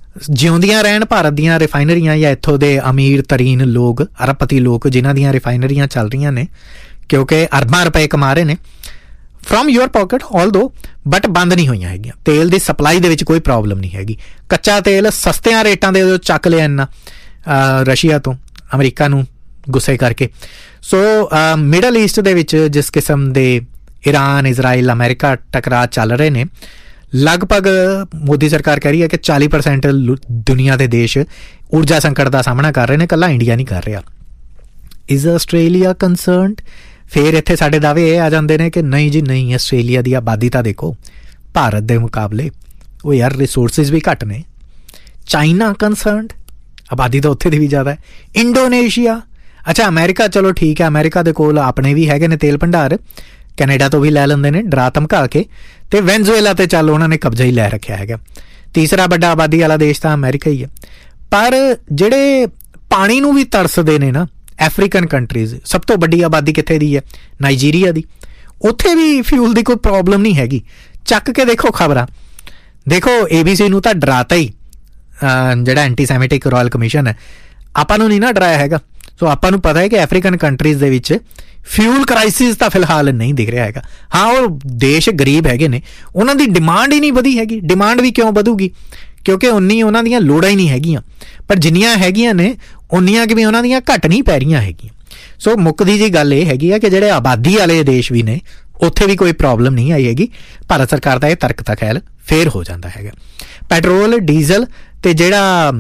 ਜਿਉਂਦੀਆਂ ਰਹਿਣ ਭਾਰਤ ਦੀਆਂ ਰਿਫਾਈਨਰੀਆਂ ਜਾਂ ਇੱਥੋਂ ਦੇ ਅਮੀਰ ਤਰੀਨ ਲੋਕ, ਅਰਬਪਤੀ ਲੋਕ ਜਿਨ੍ਹਾਂ ਦੀਆਂ ਰਿਫਾਈਨਰੀਆਂ ਚੱਲ ਰਹੀਆਂ ਨੇ, ਕਿਉਂਕਿ ਅਰਬਾਂ ਰੁਪਏ ਕਮਾ ਰਹੇ ਨੇ from your pocket although, but ਬੰਦ ਨਹੀਂ ਹੋਈਆਂ ਹੈਗੀਆਂ। ਤੇਲ ਦੀ ਸਪਲਾਈ ਦੇ ਵਿੱਚ ਕੋਈ ਪ੍ਰੋਬਲਮ ਨਹੀਂ ਹੈਗੀ। ਕੱਚਾ ਤੇਲ ਸਸਤਿਆਂ ਰੇਟਾਂ ਦੇ ਚੱਕ ਲਿਆ ਇੰਨਾ ਰਸ਼ੀਆ ਤੋਂ, ਅਮਰੀਕਾ ਨੂੰ ਗੁੱਸੇ ਕਰਕੇ। ਸੋ ਮਿਡਲ ਈਸਟ ਦੇ ਵਿੱਚ ਜਿਸ ਕਿਸਮ ਦੇ ਈਰਾਨ, ਇਜ਼ਰਾਈਲ, ਅਮਰੀਕਾ ਟਕਰਾਅ ਚੱਲ ਰਹੇ ਨੇ, ਲਗਭਗ ਮੋਦੀ ਸਰਕਾਰ ਕਹਿ ਰਹੀ ਹੈ ਕਿ ਚਾਲੀ ਪਰਸੈਂਟ ਦੁਨੀਆ ਦੇ ਦੇਸ਼ ਊਰਜਾ ਸੰਕਟ ਦਾ ਸਾਹਮਣਾ ਕਰ ਰਹੇ ਨੇ, ਇਕੱਲਾ ਇੰਡੀਆ ਨਹੀਂ ਕਰ ਰਿਹਾ। Is Australia concerned? ਫਿਰ ਇੱਥੇ ਸਾਡੇ ਦਾਅਵੇ ਇਹ ਆ ਜਾਂਦੇ ਨੇ ਕਿ ਨਹੀਂ ਜੀ ਨਹੀਂ, ਆਸਟ੍ਰੇਲੀਆ ਦੀ ਆਬਾਦੀ ਤਾਂ ਦੇਖੋ ਭਾਰਤ ਦੇ ਮੁਕਾਬਲੇ, ਉਹ ਯਾਰ ਰਿਸੋਰਸਿਸ ਵੀ ਘੱਟ ਨੇ। China concerned? ਆਬਾਦੀ ਤਾਂ ਉੱਥੇ ਦੀ ਵੀ ਜ਼ਿਆਦਾ ਹੈ। ਇੰਡੋਨੇਸ਼ੀਆ? ਅੱਛਾ ਅਮਰੀਕਾ, ਚਲੋ ਠੀਕ ਹੈ, ਅਮਰੀਕਾ ਦੇ ਕੋਲ ਆਪਣੇ ਵੀ ਹੈਗੇ ਨੇ ਤੇਲ ਭੰਡਾਰ, ਕੈਨੇਡਾ ਤੋਂ ਵੀ ਲੈ ਲੈਂਦੇ ਨੇ ਡਰਾ ਧਮਕਾ ਕੇ, ਤੇ ਵੈਨਜ਼ੂਏਲਾ ਤੇ ਚੱਲ ਉਹਨਾਂ ਨੇ ਕਬਜ਼ਾ ਹੀ ਲੈ ਰੱਖਿਆ ਹੈਗਾ। ਤੀਸਰਾ ਵੱਡਾ ਆਬਾਦੀ ਵਾਲਾ ਦੇਸ਼ ਤਾਂ ਅਮਰੀਕਾ ਹੀ ਹੈ। ਪਰ ਜਿਹੜੇ ਪਾਣੀ ਨੂੰ ਵੀ ਤਰਸਦੇ ਨੇ ਨਾ, ਅਫਰੀਕਨ ਕੰਟਰੀਜ਼, ਸਭ ਤੋਂ ਵੱਡੀ ਆਬਾਦੀ ਕਿੱਥੇ ਦੀ ਹੈ? ਨਾਈਜੀਰੀਆ ਦੀ। ਉੱਥੇ ਵੀ ਫਿਊਲ ਦੀ ਕੋਈ ਪ੍ਰੋਬਲਮ ਨਹੀਂ ਹੈਗੀ। ਚੱਕ ਕੇ ਦੇਖੋ ਖਬਰਾਂ, ਦੇਖੋ ਏ ਬੀ ਸੀ ਨੂੰ ਤਾਂ ਡਰਾਤਾ ਹੀ ਜਿਹੜਾ ਐਂਟੀਸੈਮਿਟਿਕ ਰਾਇਲ ਕਮਿਸ਼ਨ ਹੈ, ਆਪਾਂ ਨੂੰ ਨਹੀਂ ਨਾ ਡਰਾਇਆ ਹੈਗਾ। ਸੋ ਆਪਾਂ ਨੂੰ ਪਤਾ ਹੈ ਕਿ ਅਫਰੀਕਨ ਕੰਟਰੀਜ਼ ਦੇ ਵਿੱਚ ਫਿਊਲ ਕ੍ਰਾਈਸਿਸ ਤਾਂ ਫਿਲਹਾਲ ਨਹੀਂ ਦਿਖ ਰਿਹਾ ਹੈਗਾ। ਹਾਂ, ਉਹ ਦੇਸ਼ ਗਰੀਬ ਹੈਗੇ ਨੇ, ਉਹਨਾਂ ਦੀ ਡਿਮਾਂਡ ਹੀ ਨਹੀਂ ਵਧੀ ਹੈਗੀ। ਡਿਮਾਂਡ ਵੀ ਕਿਉਂ ਵਧੂਗੀ? ਕਿਉਂਕਿ ਉਨੀ ਉਹਨਾਂ ਦੀਆਂ ਲੋੜਾਂ ਹੀ ਨਹੀਂ ਹੈਗੀਆਂ। ਪਰ ਜਿੰਨੀਆਂ ਹੈਗੀਆਂ ਨੇ ਉਨੀਆਂ ਕਿ ਵੀ ਉਹਨਾਂ ਦੀਆਂ ਘੱਟ ਨਹੀਂ ਪੈ ਰਹੀਆਂ ਹੈਗੀਆਂ। ਸੋ ਮੁੱਕਦੀ ਜੀ ਗੱਲ ਇਹ ਹੈਗੀ ਆ ਕਿ ਜਿਹੜੇ ਆਬਾਦੀ ਵਾਲੇ ਦੇਸ਼ ਵੀ ਨੇ ਉੱਥੇ ਵੀ ਕੋਈ ਪ੍ਰੋਬਲਮ ਨਹੀਂ ਆਈ ਹੈਗੀ। ਭਾਰਤ ਸਰਕਾਰ ਦਾ ਇਹ ਤਰਕ ਤਾਂ ਖੈਰ ਫੇਰ ਹੋ ਜਾਂਦਾ ਹੈਗਾ। ਪੈਟਰੋਲ, ਡੀਜ਼ਲ ਤੇ ਜਿਹੜਾ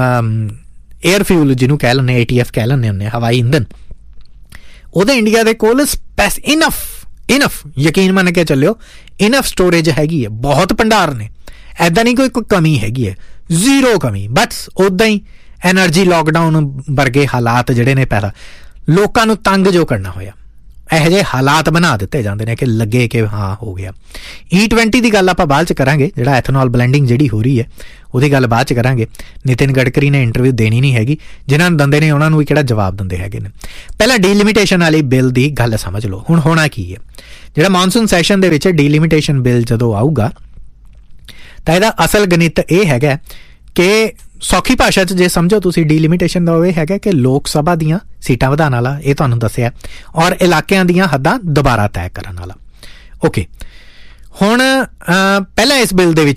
ਏਅਰ ਫਿਊਲ ਜਿਹਨੂੰ ਕਹਿ ਲੈਂਦੇ, ਏ ਟੀ ਐਫ ਕਹਿ ਲੈਂਦੇ ਹੁੰਦੇ, ਹਵਾਈ ਇੰਧਨ, ਉਹਦੇ ਇੰਡੀਆ ਦੇ ਕੋਲ ਸਪੈਸ ਇਨਫ ਇਨਫ ਯਕੀਨ ਮੰਨ ਕੇ ਚੱਲਿਓ, ਇਨਫ ਸਟੋਰੇਜ ਹੈਗੀ ਹੈ, ਬਹੁਤ ਭੰਡਾਰ ਨੇ। ਐਦਾਂ ਨਹੀਂ ਕੋਈ ਕੋਈ ਕਮੀ ਹੈਗੀ ਹੈ, ਜ਼ੀਰੋ ਕਮੀ। ਬਟ ਉੱਦਾਂ ਹੀ ਐਨਰਜੀ ਲੋਕਡਾਊਨ ਵਰਗੇ ਹਾਲਾਤ ਜਿਹੜੇ ਨੇ ਪੈਦਾ, ਲੋਕਾਂ ਨੂੰ ਤੰਗ ਜੋ ਕਰਨਾ ਹੋਇਆ, ਇਹੋ ਜਿਹੇ ਹਾਲਾਤ ਬਣਾ ਦਿੱਤੇ ਜਾਂਦੇ ਨੇ ਕਿ ਲੱਗੇ ਕਿ ਹਾਂ ਹੋ ਗਿਆ। ਈ ਟਵੈਂਟੀ ਦੀ ਗੱਲ ਆਪਾਂ ਬਾਅਦ 'ਚ ਕਰਾਂਗੇ, ਜਿਹੜਾ ਐਥਨੋਲ ਬਲੈਂਡਿੰਗ ਜਿਹੜੀ ਹੋ ਰਹੀ ਹੈ ਉਹਦੀ ਗੱਲ ਬਾਅਦ 'ਚ ਕਰਾਂਗੇ। ਨਿਤਿਨ ਗਡਕਰੀ ਨੇ ਇੰਟਰਵਿਊ ਦੇਣੀ ਨਹੀਂ ਹੈਗੀ, ਜਿਨ੍ਹਾਂ ਨੂੰ ਦਿੰਦੇ ਨੇ ਉਹਨਾਂ ਨੂੰ ਵੀ ਕਿਹੜਾ ਜਵਾਬ ਦਿੰਦੇ ਹੈਗੇ ਨੇ। ਪਹਿਲਾਂ ਡੀਲਿਮਿਟੇਸ਼ਨ ਵਾਲੀ ਬਿੱਲ ਦੀ ਗੱਲ ਸਮਝ ਲਓ। ਹੁਣ ਹੋਣਾ ਕੀ ਹੈ, ਜਿਹੜਾ ਮੌਨਸੂਨ ਸੈਸ਼ਨ ਦੇ ਵਿੱਚ ਡੀਲਿਮਿਟੇਸ਼ਨ ਬਿੱਲ ਜਦੋਂ ਆਊਗਾ ਤਾਂ ਇਹਦਾ ਅਸਲ ਗਣਿਤ ਇਹ ਹੈਗਾ ਕਿ ਸੌਖੀ ਭਾਸ਼ਾ 'ਚ ਜੇ ਸਮਝੋ ਤੁਸੀਂ, ਡੀਲਿਮਿਟੇਸ਼ਨ ਦਾ ਉਹ ਇਹ ਹੈਗਾ ਕਿ ਲੋਕ ਸਭਾ ਦੀਆਂ ਸੀਟਾਂ ਵਧਾਉਣ ਵਾਲਾ, ਇਹ ਤੁਹਾਨੂੰ ਦੱਸਿਆ, ਔਰ ਇਲਾਕਿਆਂ ਦੀਆਂ ਹੱਦਾਂ ਦੁਬਾਰਾ ਤੈਅ ਕਰਨ ਵਾਲਾ। ਓਕੇ, ਹੁਣ ਪਹਿਲਾਂ ਇਸ ਬਿੱਲ ਦੇ ਵਿੱਚ